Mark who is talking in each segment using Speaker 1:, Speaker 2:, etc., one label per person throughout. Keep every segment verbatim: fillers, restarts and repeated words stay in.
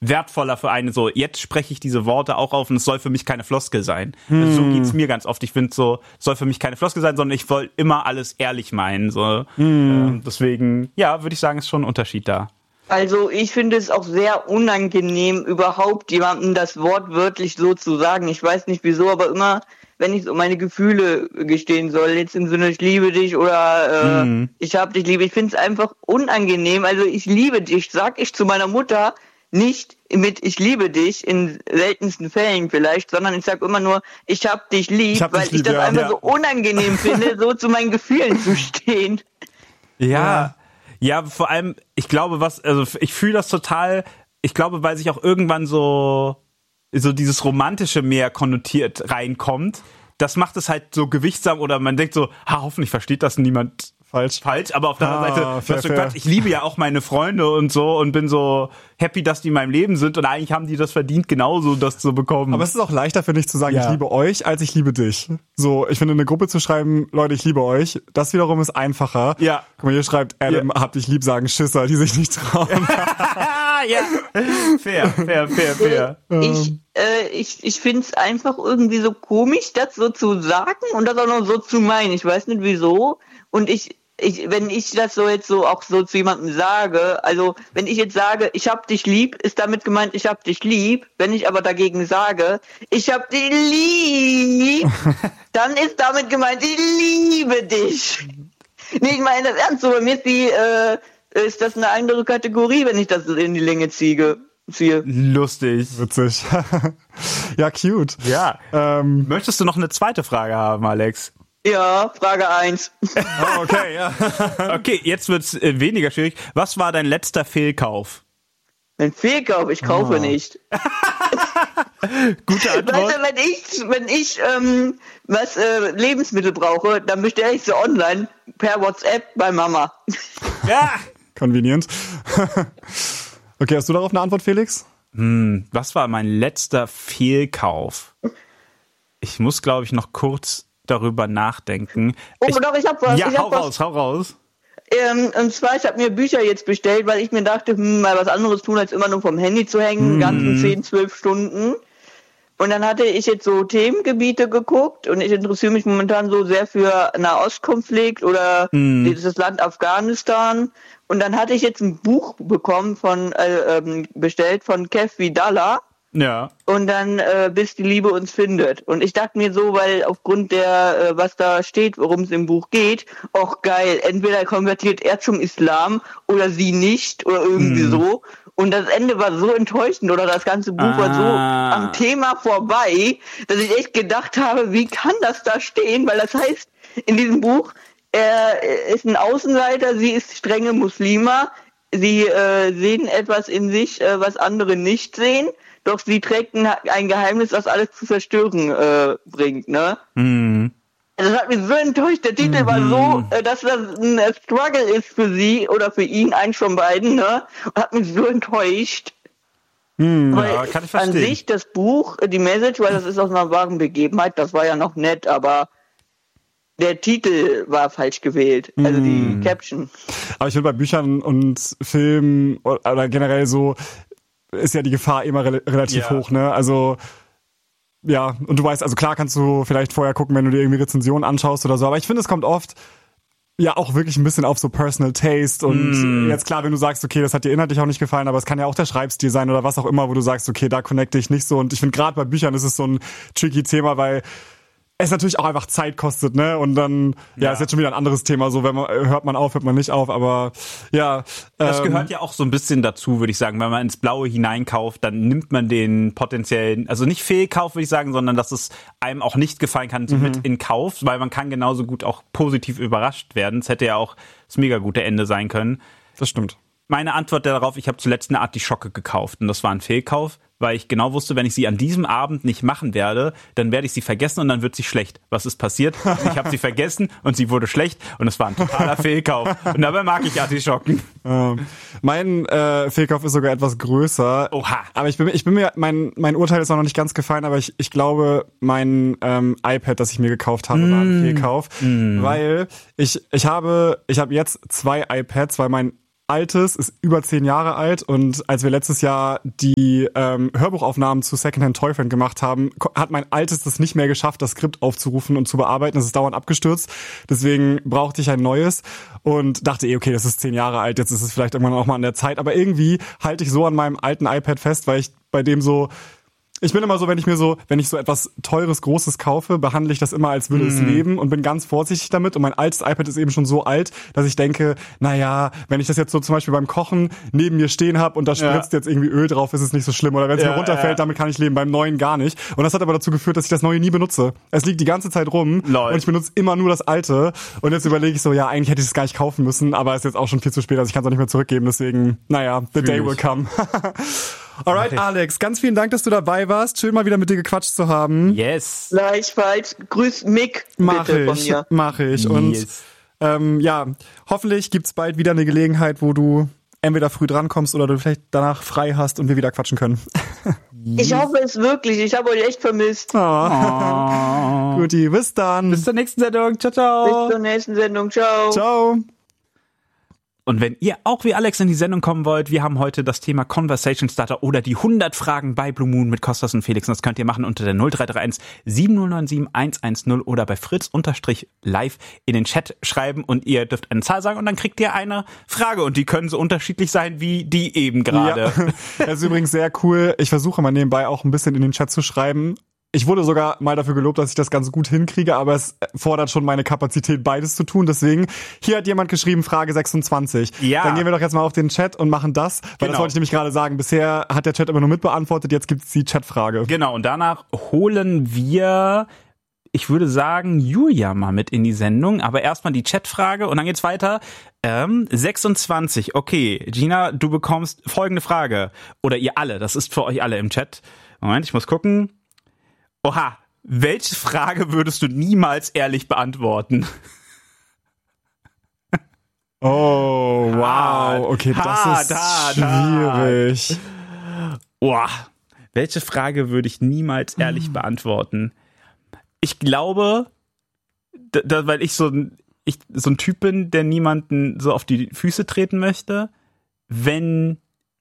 Speaker 1: wertvoller für einen, so, jetzt spreche ich diese Worte auch auf und es soll für mich keine Floskel sein. Hm. Also so geht's mir ganz oft. Ich finde so, es soll für mich keine Floskel sein, sondern ich will immer alles ehrlich meinen, so. Hm. Äh, deswegen, ja, würde ich sagen, ist schon ein Unterschied da.
Speaker 2: Also ich finde es auch sehr unangenehm, überhaupt jemandem das Wort wörtlich so zu sagen. Ich weiß nicht wieso, aber immer, wenn ich so meine Gefühle gestehen soll, jetzt im Sinne, ich liebe dich oder äh, mm. ich hab dich lieb, ich finde es einfach unangenehm. Also ich liebe dich, sag ich zu meiner Mutter nicht mit ich liebe dich, in seltensten Fällen vielleicht, sondern ich sag immer nur, ich hab dich lieb, ich hab weil dich lieb, ich das ja, einfach ja. so unangenehm finde, so zu meinen Gefühlen zu stehen.
Speaker 1: Ja, ja. Ja, vor allem, ich glaube, was, also ich fühle das total, ich glaube, weil sich auch irgendwann so, so dieses Romantische mehr konnotiert reinkommt, das macht es halt so gewichtsam oder man denkt so, ha, hoffentlich versteht das niemand falsch, falsch, aber auf der
Speaker 3: ah,
Speaker 1: anderen Seite,
Speaker 3: fair, fair.
Speaker 1: Gott, ich liebe ja auch meine Freunde und so und bin so happy, dass die in meinem Leben sind und eigentlich haben die das verdient, genauso das zu bekommen.
Speaker 3: Aber es ist auch leichter, finde ich, zu sagen, ja. ich liebe euch, als ich liebe dich. So, ich finde, in eine Gruppe zu schreiben, Leute, ich liebe euch, das wiederum ist einfacher.
Speaker 1: Ja.
Speaker 3: Guck mal, hier schreibt Adam, ja. hab dich lieb, sagen Schisser, die sich nicht trauen.
Speaker 1: Ja, fair, fair, fair, fair.
Speaker 2: Ich, äh, ich, ich finde es einfach irgendwie so komisch, das so zu sagen und das auch noch so zu meinen. Ich weiß nicht wieso. Und ich, ich, wenn ich das so jetzt so auch so zu jemandem sage, also wenn ich jetzt sage, ich hab dich lieb, ist damit gemeint, ich hab dich lieb. Wenn ich aber dagegen sage, ich hab dich lieb, dann ist damit gemeint, ich liebe dich. Nee, ich meine das ernst so. Bei mir ist die, äh, ist das eine andere Kategorie, wenn ich das in die Länge ziehe. ziehe.
Speaker 1: Lustig.
Speaker 3: Witzig. Ja, cute.
Speaker 1: Ja.
Speaker 3: Ähm,
Speaker 1: Möchtest du noch eine zweite Frage haben, Alex?
Speaker 2: Ja, Frage eins.
Speaker 3: Oh, okay, ja.
Speaker 1: Okay, jetzt wird's äh, weniger schwierig. Was war dein letzter Fehlkauf?
Speaker 2: Ein Fehlkauf? Ich kaufe oh. nicht.
Speaker 1: Gute Antwort.
Speaker 2: Weißt du, wenn ich, wenn ich ähm, was äh, Lebensmittel brauche, dann bestelle ich sie online per WhatsApp bei Mama.
Speaker 1: Ja.
Speaker 3: Convenient. Okay, hast du darauf eine Antwort, Felix?
Speaker 1: Hm, was war mein letzter Fehlkauf? Ich muss, glaube ich, noch kurz darüber nachdenken.
Speaker 2: Oh,
Speaker 1: ich,
Speaker 2: doch, ich hab was.
Speaker 1: Ja,
Speaker 2: ich
Speaker 1: hau
Speaker 2: hab was.
Speaker 1: raus, hau raus.
Speaker 2: Ähm, und zwar, ich habe mir Bücher jetzt bestellt, weil ich mir dachte, hm, mal was anderes tun, als immer nur vom Handy zu hängen, mm. ganzen zehn, zwölf Stunden. Und dann hatte ich jetzt so Themengebiete geguckt und ich interessiere mich momentan so sehr für Nahostkonflikt oder mm. dieses Land Afghanistan. Und dann hatte ich jetzt ein Buch bekommen von, äh, ähm, bestellt von Kev Vidala.
Speaker 1: Ja.
Speaker 2: Und dann, äh, bis die Liebe uns findet. Und ich dachte mir so, weil aufgrund der, äh, was da steht, worum es im Buch geht, auch geil, entweder konvertiert er zum Islam oder sie nicht oder irgendwie mm. so. Und das Ende war so enttäuschend oder das ganze Buch ah. war so am Thema vorbei, dass ich echt gedacht habe, wie kann das da stehen? Weil das heißt, in diesem Buch, er ist ein Außenseiter, sie ist strenge Muslima, sie äh, sehen etwas in sich, äh, was andere nicht sehen. Doch sie trägt ein, ein Geheimnis, das alles zu zerstören äh, bringt, ne?
Speaker 1: Mhm.
Speaker 2: Das hat mich so enttäuscht. Der Titel mhm. war so, äh, dass das ein äh, Struggle ist für sie oder für ihn, eins von beiden, ne? Und hat mich so enttäuscht.
Speaker 1: Mhm.
Speaker 2: Weil
Speaker 1: Ja, kann ich verstehen.
Speaker 2: An sich das Buch, die Message, weil das ist aus einer wahren Begebenheit, das war ja noch nett, aber der Titel war falsch gewählt, also die Caption.
Speaker 3: Aber ich finde, bei Büchern und Filmen oder generell so ist ja die Gefahr immer re- relativ ja. hoch, ne? Also ja, und du weißt, also klar kannst du vielleicht vorher gucken, wenn du dir irgendwie Rezensionen anschaust oder so, aber ich finde, es kommt oft ja auch wirklich ein bisschen auf so Personal Taste und mm. jetzt klar, wenn du sagst, okay, das hat dir inhaltlich auch nicht gefallen, aber es kann ja auch der Schreibstil sein oder was auch immer, wo du sagst, okay, da connecte ich nicht so und ich finde gerade bei Büchern ist es so ein tricky Thema, weil es natürlich auch einfach Zeit kostet, ne? Und dann, ja, ja, ist jetzt schon wieder ein anderes Thema, so, wenn man, hört man auf, hört man nicht auf, aber, ja.
Speaker 1: Das
Speaker 3: ähm,
Speaker 1: gehört ja auch so ein bisschen dazu, würde ich sagen. Wenn man ins Blaue hineinkauft, dann nimmt man den potenziellen, also nicht Fehlkauf, würde ich sagen, sondern dass es einem auch nicht gefallen kann, so mhm. mit in Kauf, weil man kann genauso gut auch positiv überrascht werden. Es hätte ja auch das mega gute Ende sein können.
Speaker 3: Das stimmt.
Speaker 1: Meine Antwort darauf, ich habe zuletzt eine Artischocke gekauft und das war ein Fehlkauf, weil ich genau wusste, wenn ich sie an diesem Abend nicht machen werde, dann werde ich sie vergessen und dann wird sie schlecht. Was ist passiert? Ich habe sie vergessen und sie wurde schlecht und es war ein totaler Fehlkauf. Und dabei mag ich Artischocken.
Speaker 3: Ähm, mein äh, Fehlkauf ist sogar etwas größer.
Speaker 1: Oha.
Speaker 3: Aber ich bin, ich bin mir, mein mein Urteil ist auch noch nicht ganz gefallen, aber ich ich glaube, mein ähm, iPad, das ich mir gekauft habe, mm. war ein Fehlkauf, mm. weil ich ich habe ich habe jetzt zwei iPads, weil mein altes, ist über zehn Jahre alt und als wir letztes Jahr die ähm, Hörbuchaufnahmen zu Secondhand Toyfriend gemacht haben, hat mein altes das nicht mehr geschafft, das Skript aufzurufen und zu bearbeiten. Es ist dauernd abgestürzt. Deswegen brauchte ich ein neues und dachte eh, okay, das ist zehn Jahre alt, jetzt ist es vielleicht irgendwann auch mal an der Zeit. Aber irgendwie halte ich so an meinem alten iPad fest, weil ich bei dem so... Ich bin immer so, wenn ich mir so, wenn ich so etwas Teures, Großes kaufe, behandle ich das immer, als würde es leben und bin ganz vorsichtig damit. Und mein altes iPad ist eben schon so alt, dass ich denke, naja, wenn ich das jetzt so zum Beispiel beim Kochen neben mir stehen habe und da spritzt ja. jetzt irgendwie Öl drauf, ist es nicht so schlimm. Oder wenn es ja, mir runterfällt, ja. damit kann ich leben. Beim neuen gar nicht. Und das hat aber dazu geführt, dass ich das neue nie benutze. Es liegt die ganze Zeit rum Lol. und ich benutze immer nur das alte. Und jetzt überlege ich so, ja, eigentlich hätte ich es gar nicht kaufen müssen, aber es ist jetzt auch schon viel zu spät, also ich kann es auch nicht mehr zurückgeben. Deswegen, naja, the day will come. Alright, okay. Alex, ganz vielen Dank, dass du dabei warst. Schön mal wieder mit dir gequatscht zu haben.
Speaker 1: Yes.
Speaker 2: Gleichfalls. Grüß Mick
Speaker 3: mach
Speaker 2: bitte
Speaker 3: ich,
Speaker 2: von mir.
Speaker 3: Mach ich. Und
Speaker 1: yes.
Speaker 3: ähm, ja, hoffentlich gibt's bald wieder eine Gelegenheit, wo du entweder früh drankommst oder du vielleicht danach frei hast und wir wieder quatschen können.
Speaker 2: Ich hoffe es wirklich. Ich habe euch echt vermisst.
Speaker 3: Oh. Oh. Guti, bis dann.
Speaker 1: Bis zur nächsten Sendung. Ciao, ciao.
Speaker 2: Bis zur nächsten Sendung. Ciao.
Speaker 3: Ciao.
Speaker 1: Und wenn ihr auch wie Alex in die Sendung kommen wollt, wir haben heute das Thema Conversation Starter oder die hundert Fragen bei Blue Moon mit Kostas und Felix. Und das könnt ihr machen unter der null drei drei eins sieben null neun sieben eins eins null oder bei Fritz unterstrich live in den Chat schreiben und ihr dürft eine Zahl sagen und dann kriegt ihr eine Frage und die können so unterschiedlich sein wie die eben gerade.
Speaker 3: Ja. Das ist übrigens sehr cool. Ich versuche mal nebenbei auch ein bisschen in den Chat zu schreiben. Ich wurde sogar mal dafür gelobt, dass ich das ganz gut hinkriege, aber es fordert schon meine Kapazität, beides zu tun. Deswegen, hier hat jemand geschrieben, Frage sechsundzwanzig.
Speaker 1: Ja.
Speaker 3: Dann gehen wir doch jetzt mal auf den Chat und machen das, weil
Speaker 1: genau.
Speaker 3: das wollte ich nämlich gerade sagen. Bisher hat der Chat immer nur mitbeantwortet, jetzt gibt's die Chatfrage.
Speaker 1: Genau, und danach holen wir, ich würde sagen, Julia mal mit in die Sendung, aber erstmal die Chatfrage und dann geht's weiter. Ähm, sechsundzwanzig, okay, Gina, du bekommst folgende Frage. Oder ihr alle, das ist für euch alle im Chat. Moment, ich muss gucken. Oha, welche Frage würdest du niemals ehrlich beantworten?
Speaker 3: Oh, wow. Okay, das ha, ist da, schwierig.
Speaker 1: Da. Boah, welche Frage würde ich niemals ehrlich hm. beantworten? Ich glaube, da, da, weil ich so ein, ich so ein Typ bin, der niemanden so auf die Füße treten möchte, wenn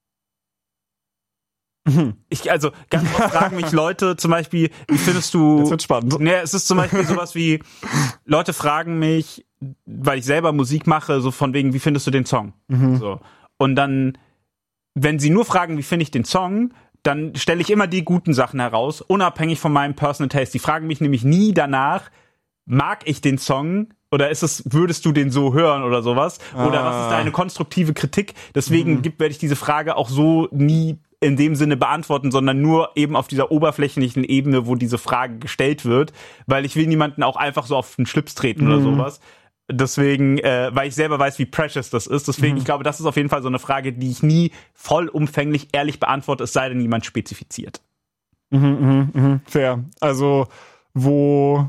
Speaker 1: Ich, also, ganz oft fragen mich Leute zum Beispiel, wie findest du...
Speaker 3: Jetzt wird spannend.
Speaker 1: Ne, es ist zum Beispiel sowas wie, Leute fragen mich, weil ich selber Musik mache, so von wegen, wie findest du den Song? Mhm. So. Und dann, wenn sie nur fragen, wie finde ich den Song, dann stelle ich immer die guten Sachen heraus, unabhängig von meinem Personal Taste. Die fragen mich nämlich nie danach, mag ich den Song? Oder ist es, würdest du den so hören oder sowas? Ah. Oder was ist da eine konstruktive Kritik? Deswegen mhm. gibt, werde ich diese Frage auch so nie in dem Sinne beantworten, sondern nur eben auf dieser oberflächlichen Ebene, wo diese Frage gestellt wird, weil ich will niemanden auch einfach so auf den Schlips treten mhm. oder sowas. Deswegen, äh, weil ich selber weiß, wie precious das ist. Deswegen, mhm. ich glaube, das ist auf jeden Fall so eine Frage, die ich nie vollumfänglich ehrlich beantworte, es sei denn, jemand spezifiziert.
Speaker 3: Mhm, mh, mh. Fair. Also, wo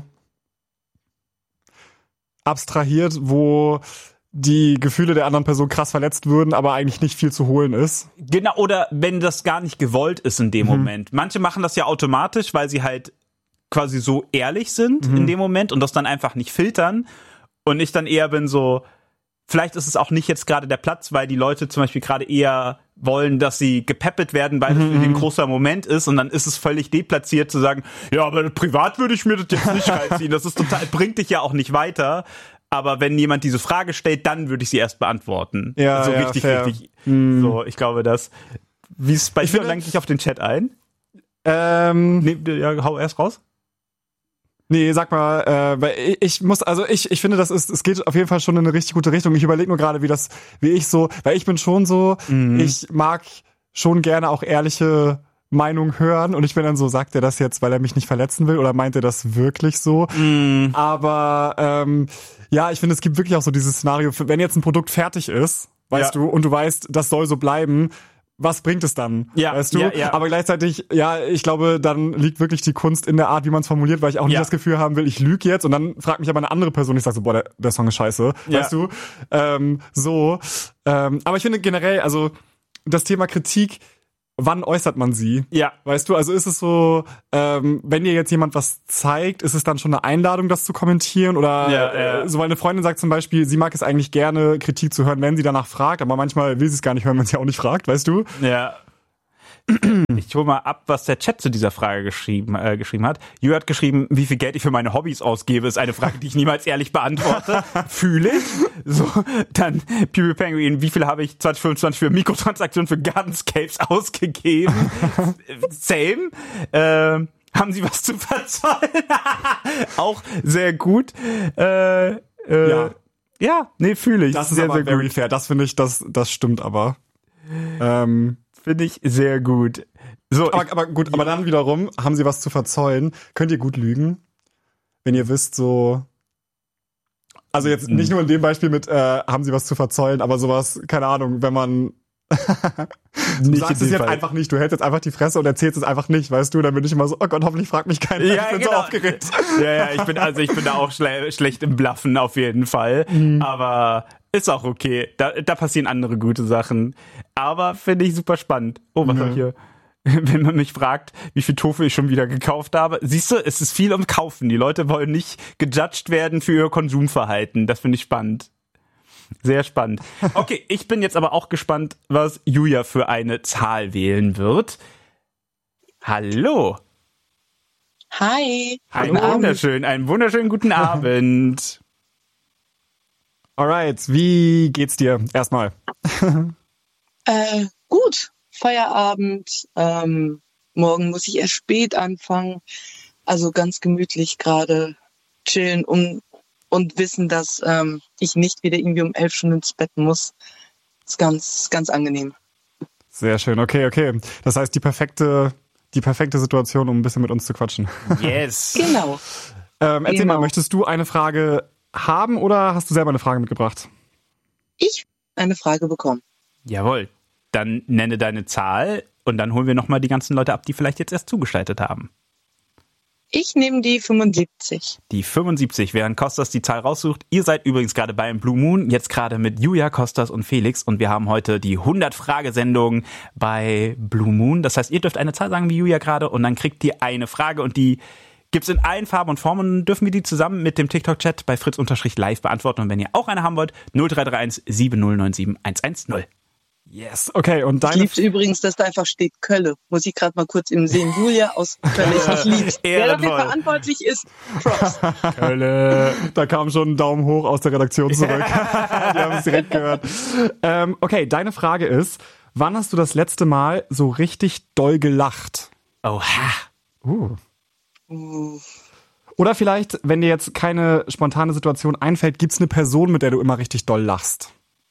Speaker 3: abstrahiert, wo die Gefühle der anderen Person krass verletzt würden, aber eigentlich nicht viel zu holen ist.
Speaker 1: Genau, oder wenn das gar nicht gewollt ist in dem mhm. Moment. Manche machen das ja automatisch, weil sie halt quasi so ehrlich sind mhm. in dem Moment und das dann einfach nicht filtern. Und ich dann eher bin so, vielleicht ist es auch nicht jetzt gerade der Platz, weil die Leute zum Beispiel gerade eher wollen, dass sie gepeppelt werden, weil es mhm. für den ein großer Moment ist und dann ist es völlig deplatziert zu sagen, ja, aber privat würde ich mir das jetzt nicht reinziehen. Das ist total, bringt dich ja auch nicht weiter. Aber wenn jemand diese Frage stellt, dann würde ich sie erst beantworten.
Speaker 3: Ja,
Speaker 1: also
Speaker 3: ja,
Speaker 1: richtig,
Speaker 3: fair.
Speaker 1: richtig.
Speaker 3: Mm.
Speaker 1: So, ich glaube, das. Wie ist bei dir? Lenk dich auf den Chat ein.
Speaker 3: Ähm,
Speaker 1: nee, ja, hau erst raus.
Speaker 3: Nee, sag mal, äh, weil ich, ich muss, also ich, ich finde, das ist, es geht auf jeden Fall schon in eine richtig gute Richtung. Ich überlege nur gerade, wie das, wie ich so, weil ich bin schon so, mm. ich mag schon gerne auch ehrliche Meinung hören und ich bin dann so, sagt er das jetzt, weil er mich nicht verletzen will oder meint er das wirklich so?
Speaker 1: Mm.
Speaker 3: Aber ähm, ja, ich finde, es gibt wirklich auch so dieses Szenario, wenn jetzt ein Produkt fertig ist, weißt ja. du, und du weißt, das soll so bleiben, was bringt es dann?
Speaker 1: Ja,
Speaker 3: weißt du?
Speaker 1: Ja, ja.
Speaker 3: Aber gleichzeitig, ja, ich glaube, dann liegt wirklich die Kunst in der Art, wie man es formuliert, weil ich auch nicht
Speaker 1: ja.
Speaker 3: das Gefühl haben will, ich lüge jetzt und dann fragt mich aber eine andere Person, ich sag so, boah, der, der Song ist scheiße,
Speaker 1: ja.
Speaker 3: weißt du? Ähm, so, ähm, aber ich finde generell, also das Thema Kritik, wann äußert man sie?
Speaker 1: Ja.
Speaker 3: Weißt du, also ist es so, ähm, wenn dir jetzt jemand was zeigt, ist es dann schon eine Einladung, das zu kommentieren? Oder
Speaker 1: ja, ja.
Speaker 3: Äh, so, weil eine Freundin sagt zum Beispiel, sie mag es eigentlich gerne, Kritik zu hören, wenn sie danach fragt, aber manchmal will sie es gar nicht hören, wenn sie auch nicht fragt, weißt du?
Speaker 1: Ja. Ich hole mal ab, was der Chat zu dieser Frage geschrieben, äh, geschrieben hat. Julia hat geschrieben, wie viel Geld ich für meine Hobbys ausgebe, ist eine Frage, die ich niemals ehrlich beantworte. Fühle ich. So, dann Pew Penguin, wie viel habe ich zwanzig fünfundzwanzig für Mikrotransaktionen für Gardenscapes ausgegeben? Same. Äh, haben Sie was zu verzollen? Auch sehr gut. Äh, äh,
Speaker 3: ja.
Speaker 1: Ja, nee, fühle ich.
Speaker 3: Das ist
Speaker 1: sehr,
Speaker 3: aber
Speaker 1: sehr
Speaker 3: very
Speaker 1: gut.
Speaker 3: fair. Das finde ich, das, das stimmt aber. Ähm,
Speaker 1: Finde ich sehr gut. So,
Speaker 3: aber,
Speaker 1: ich,
Speaker 3: aber gut, aber dann wiederum, haben sie was zu verzollen? Könnt ihr gut lügen? Wenn ihr wisst, so. Also jetzt nicht nur in dem Beispiel mit, äh, haben sie was zu verzollen, aber sowas, keine Ahnung, wenn man. Du
Speaker 1: nicht
Speaker 3: sagst es jetzt Fall. einfach nicht, du hältst jetzt einfach die Fresse und erzählst es einfach nicht, weißt du? Dann bin ich immer so, oh Gott, hoffentlich fragt mich keiner.
Speaker 1: Ja,
Speaker 3: ich bin
Speaker 1: genau.
Speaker 3: so aufgeregt.
Speaker 1: Ja, ja, ich bin, also ich bin da auch schle- schlecht im Bluffen auf jeden Fall. Mhm. Aber ist auch okay. Da, da passieren andere gute Sachen. Aber finde ich super spannend. Oh, was
Speaker 3: mhm.
Speaker 1: habe ich hier? Wenn man mich fragt, wie viel Tofu ich schon wieder gekauft habe. Siehst du, es ist viel um Kaufen. Die Leute wollen nicht gejudged werden für ihr Konsumverhalten. Das finde ich spannend. Sehr spannend. Okay, ich bin jetzt aber auch gespannt, was Julia für eine Zahl wählen wird. Hallo.
Speaker 4: Hi.
Speaker 1: Einen wunderschönen, einen wunderschönen guten Abend.
Speaker 3: Alright, wie geht's dir erstmal?
Speaker 4: äh, gut. Feierabend. Ähm, morgen muss ich erst spät anfangen. Also ganz gemütlich gerade chillen um, und wissen, dass ähm, ich nicht wieder irgendwie um elf Stunden ins Bett muss. Das ist ganz, ganz angenehm.
Speaker 3: Sehr schön. Okay, okay. Das heißt, die perfekte, die perfekte Situation, um ein bisschen mit uns zu quatschen.
Speaker 1: Yes.
Speaker 4: Genau.
Speaker 3: ähm, erzähl
Speaker 4: genau.
Speaker 3: mal, möchtest du eine Frage haben oder hast du selber eine Frage mitgebracht?
Speaker 4: Ich habe eine Frage bekommen.
Speaker 1: Jawohl. Dann nenne deine Zahl und dann holen wir nochmal die ganzen Leute ab, die vielleicht jetzt erst zugeschaltet haben.
Speaker 4: Ich nehme die fünfundsiebzig.
Speaker 1: Die fünfundsiebzig, während Kostas die Zahl raussucht. Ihr seid übrigens gerade beim Blue Moon, jetzt gerade mit Julia, Kostas und Felix. Und wir haben heute die hundert-Frage-Sendung bei Blue Moon. Das heißt, ihr dürft eine Zahl sagen wie Julia gerade und dann kriegt ihr eine Frage und die gibt's in allen Farben und Formen und dann dürfen wir die zusammen mit dem TikTok-Chat bei fritz-live beantworten. Und wenn ihr auch eine haben wollt, null drei drei eins sieben null neun sieben eins eins null.
Speaker 3: Yes, okay. Und deine
Speaker 4: Ich lieb's übrigens, dass da einfach steht Kölle. Muss ich gerade mal kurz im sehen. Julia aus Kölle. Ich lieb's. Wer dafür verantwortlich ist, Props.
Speaker 3: Kölle. Da kam schon ein daumen hoch aus der Redaktion zurück. Die haben es direkt gehört. Ähm, okay, deine Frage ist, wann hast du das letzte Mal so richtig doll gelacht?
Speaker 1: Oha.
Speaker 3: Uh.
Speaker 4: Uh.
Speaker 3: Oder vielleicht, wenn dir jetzt keine spontane Situation einfällt, gibt's eine Person, mit der du immer richtig doll lachst?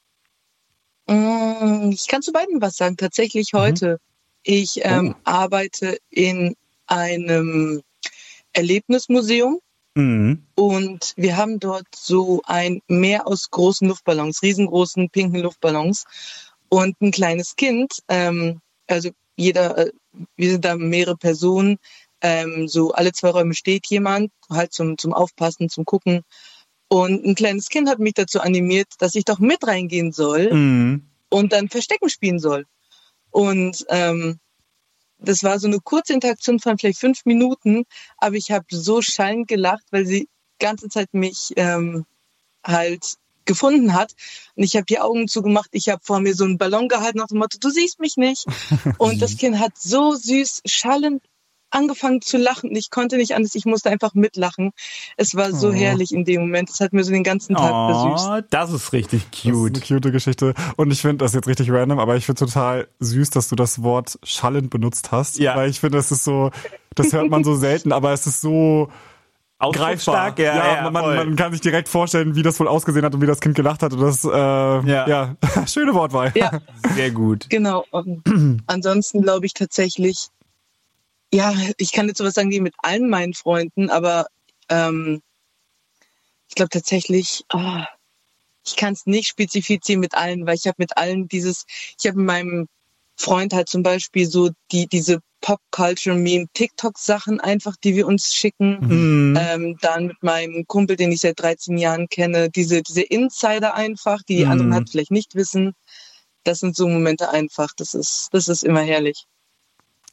Speaker 4: Ich kann zu beiden was sagen. Tatsächlich heute. Mhm. Ich ähm, oh. arbeite in einem Erlebnismuseum mhm. und wir haben dort so ein Meer aus großen Luftballons, riesengroßen pinken Luftballons und ein kleines Kind. Ähm, also jeder, äh, wir sind da mehrere Personen. Ähm, so alle zwei Räume steht jemand, halt zum zum Aufpassen, zum Gucken. Und ein kleines Kind hat mich dazu animiert, dass ich doch mit reingehen soll mhm. und dann Verstecken spielen soll. Und ähm, das war so eine kurze Interaktion von vielleicht fünf Minuten, aber ich habe so schallend gelacht, weil sie die ganze Zeit mich ähm, halt gefunden hat. Und ich habe die Augen zugemacht, ich habe vor mir so einen Ballon gehalten nach dem Motto, du siehst mich nicht. Und das Kind hat so süß schallend angefangen zu lachen. Ich konnte nicht anders, ich musste einfach mitlachen. Es war so oh. herrlich in dem Moment. Es hat mir so den ganzen Tag
Speaker 1: oh,
Speaker 4: versüßt.
Speaker 1: Das ist richtig cute.
Speaker 3: Das ist eine cute Geschichte. Und ich finde das jetzt richtig random, aber ich finde total süß, dass du das Wort schallend benutzt hast.
Speaker 1: Ja.
Speaker 3: Weil ich finde, das ist so, das hört man so selten, aber es ist so greifbar.
Speaker 1: Ja,
Speaker 3: ja,
Speaker 1: ja,
Speaker 3: man, man kann sich direkt vorstellen, wie das wohl ausgesehen hat und wie das Kind gelacht hat. Und das, äh, ja, ja. schöne Wortwahl.
Speaker 4: Ja.
Speaker 1: Sehr gut.
Speaker 4: Genau. Und ansonsten glaube ich tatsächlich, ja, ich kann jetzt sowas sagen wie mit allen meinen Freunden, aber ähm, ich glaube tatsächlich, oh, ich kann es nicht spezifizieren mit allen, weil ich habe mit allen dieses, ich habe mit meinem Freund halt zum Beispiel so die diese Pop-Culture-Meme-TikTok-Sachen einfach, die wir uns schicken. Mhm. Ähm, dann mit meinem Kumpel, den ich seit dreizehn Jahren kenne, diese diese Insider einfach, die die mhm. anderen halt vielleicht nicht wissen. Das sind so Momente einfach, das ist das ist immer herrlich.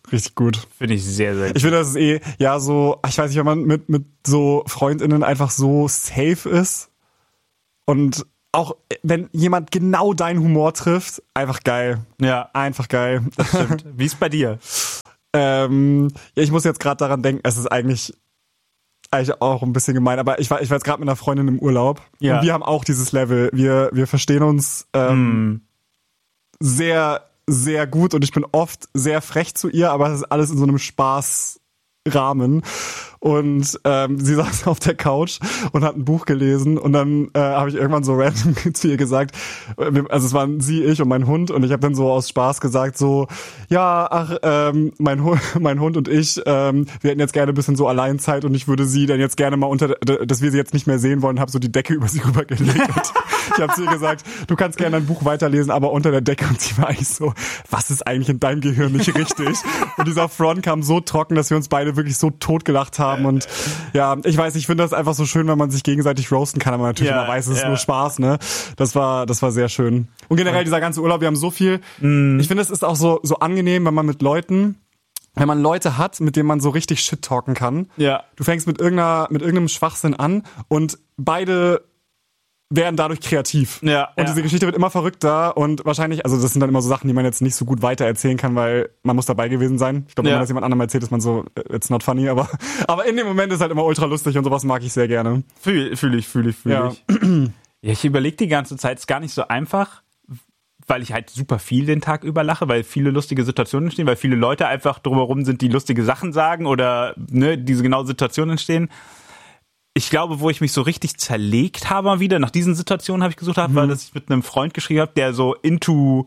Speaker 3: Richtig gut.
Speaker 1: Finde ich sehr, sehr gut.
Speaker 3: Ich finde, das ist eh, ja, so, ich weiß nicht, wenn man mit, mit so FreundInnen einfach so safe ist und auch wenn jemand genau deinen Humor trifft, einfach geil.
Speaker 1: Ja.
Speaker 3: Einfach geil.
Speaker 1: Das stimmt. Wie ist bei dir?
Speaker 3: ähm, ja, ich muss jetzt gerade daran denken, es ist eigentlich, eigentlich auch ein bisschen gemein, aber ich war, ich war jetzt gerade mit einer Freundin im Urlaub
Speaker 1: ja.
Speaker 3: und wir haben auch dieses Level. Wir, wir verstehen uns ähm, mm. sehr, sehr gut und ich bin oft sehr frech zu ihr, aber es ist alles in so einem Spaßrahmen. Und ähm, sie saß auf der Couch und hat ein Buch gelesen und dann äh, habe ich irgendwann so random zu ihr gesagt, also es waren sie, ich und mein Hund und ich habe dann so aus Spaß gesagt so, ja, ach, ähm, mein, Hund, mein Hund und ich, ähm, wir hätten jetzt gerne ein bisschen so Alleinzeit und ich würde sie dann jetzt gerne mal unter, dass wir sie jetzt nicht mehr sehen wollen, habe so die Decke über sie rübergelegt und ich habe zu ihr gesagt, du kannst gerne ein Buch weiterlesen, aber unter der Decke und sie war eigentlich so, was ist eigentlich in deinem Gehirn nicht richtig? Und dieser Front kam so trocken, dass wir uns beide wirklich so totgelacht haben. Und ja, ich weiß, ich finde das einfach so schön, wenn man sich gegenseitig roasten kann, aber natürlich ja, immer weiß, es ist ja. nur Spaß, ne? Das war, das war sehr schön. Und generell dieser ganze Urlaub, wir haben so viel. Mm. Ich finde, es ist auch so, so angenehm, wenn man mit Leuten, wenn man Leute hat, mit denen man so richtig Shit talken kann.
Speaker 1: Ja.
Speaker 3: Du fängst mit irgendeiner, mit irgendeinem Schwachsinn an und beide werden dadurch kreativ.
Speaker 1: Ja,
Speaker 3: und
Speaker 1: ja.
Speaker 3: diese Geschichte wird immer verrückter und wahrscheinlich, also das sind dann immer so Sachen, die man jetzt nicht so gut weiter erzählen kann, weil man muss dabei gewesen sein. Ich glaube, wenn
Speaker 1: ja.
Speaker 3: man das jemand anderem erzählt, ist man so, it's not funny, aber aber in dem Moment ist halt immer ultra lustig und sowas mag ich sehr gerne.
Speaker 1: Fühl, fühl ich, fühl ich, fühl
Speaker 3: ja.
Speaker 1: ich. Ja, ich überlege die ganze Zeit, ist gar nicht so einfach, weil ich halt super viel den Tag über lache, weil viele lustige Situationen entstehen, weil viele Leute einfach drumherum sind, die lustige Sachen sagen oder ne, diese genaue Situationen entstehen. Ich glaube, wo ich mich so richtig zerlegt habe mal wieder, nach diesen Situationen habe ich gesucht, habe, mhm. war, dass ich mit einem Freund geschrieben habe, der so into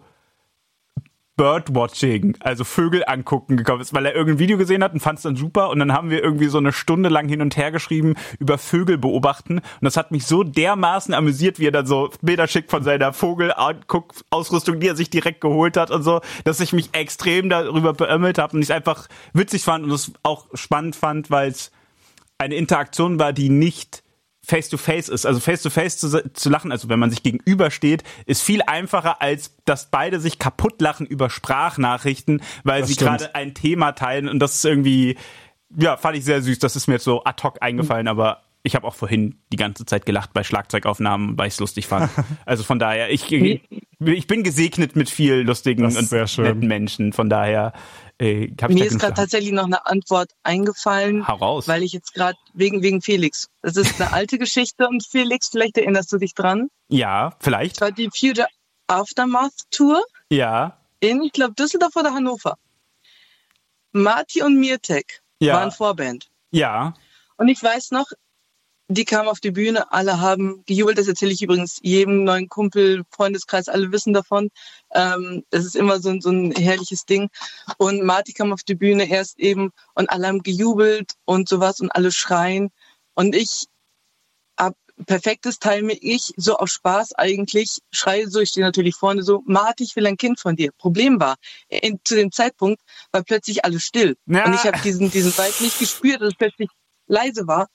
Speaker 1: Birdwatching, also Vögel angucken gekommen ist, weil er irgendein Video gesehen hat und fand es dann super und dann haben wir irgendwie so eine Stunde lang hin und her geschrieben über Vögel beobachten und das hat mich so dermaßen amüsiert, wie er dann so Bilder schickt von seiner Vogel-Ausrüstung, die er sich direkt geholt hat und so, dass ich mich extrem darüber beömmelt habe und ich es einfach witzig fand und es auch spannend fand, weil es eine Interaktion war, die nicht face-to-face ist. Also face-to-face zu, zu lachen, also wenn man sich gegenübersteht, ist viel einfacher, als dass beide sich kaputt lachen über Sprachnachrichten, weil das sie gerade ein Thema teilen und das ist irgendwie, ja, fand ich sehr süß. Das ist mir jetzt so ad hoc eingefallen, mhm. aber ich habe auch vorhin die ganze Zeit gelacht bei Schlagzeugaufnahmen, weil ich es lustig fand. Also von daher, ich, ich bin gesegnet mit viel lustigen und netten Menschen, von daher Äh,
Speaker 4: Mir ist gerade tatsächlich noch eine Antwort eingefallen,
Speaker 1: Heraus.
Speaker 4: weil ich jetzt gerade wegen wegen Felix. Das ist eine alte Geschichte und Felix, vielleicht erinnerst du dich dran?
Speaker 1: Ja, vielleicht.
Speaker 4: Das war die Future Aftermath Tour.
Speaker 1: Ja.
Speaker 4: In, ich glaube, Düsseldorf oder Hannover. Marty und Mirtek
Speaker 1: ja.
Speaker 4: waren Vorband.
Speaker 1: Ja.
Speaker 4: Und ich weiß noch, die kamen auf die Bühne, alle haben gejubelt. Das erzähle ich übrigens jedem neuen Kumpel, Freundeskreis, alle wissen davon. Ähm, das ist immer so, so ein herrliches Ding. Und Marty kam auf die Bühne erst eben und alle haben gejubelt und sowas und alle schreien. Und ich ab perfektes Timing, ich so auf Spaß eigentlich schreie so, ich stehe natürlich vorne so, Marty, ich will ein Kind von dir. Problem war, in, zu dem Zeitpunkt war plötzlich alles still. Ja. Und ich habe diesen, diesen Vibe nicht gespürt, dass es plötzlich leise war.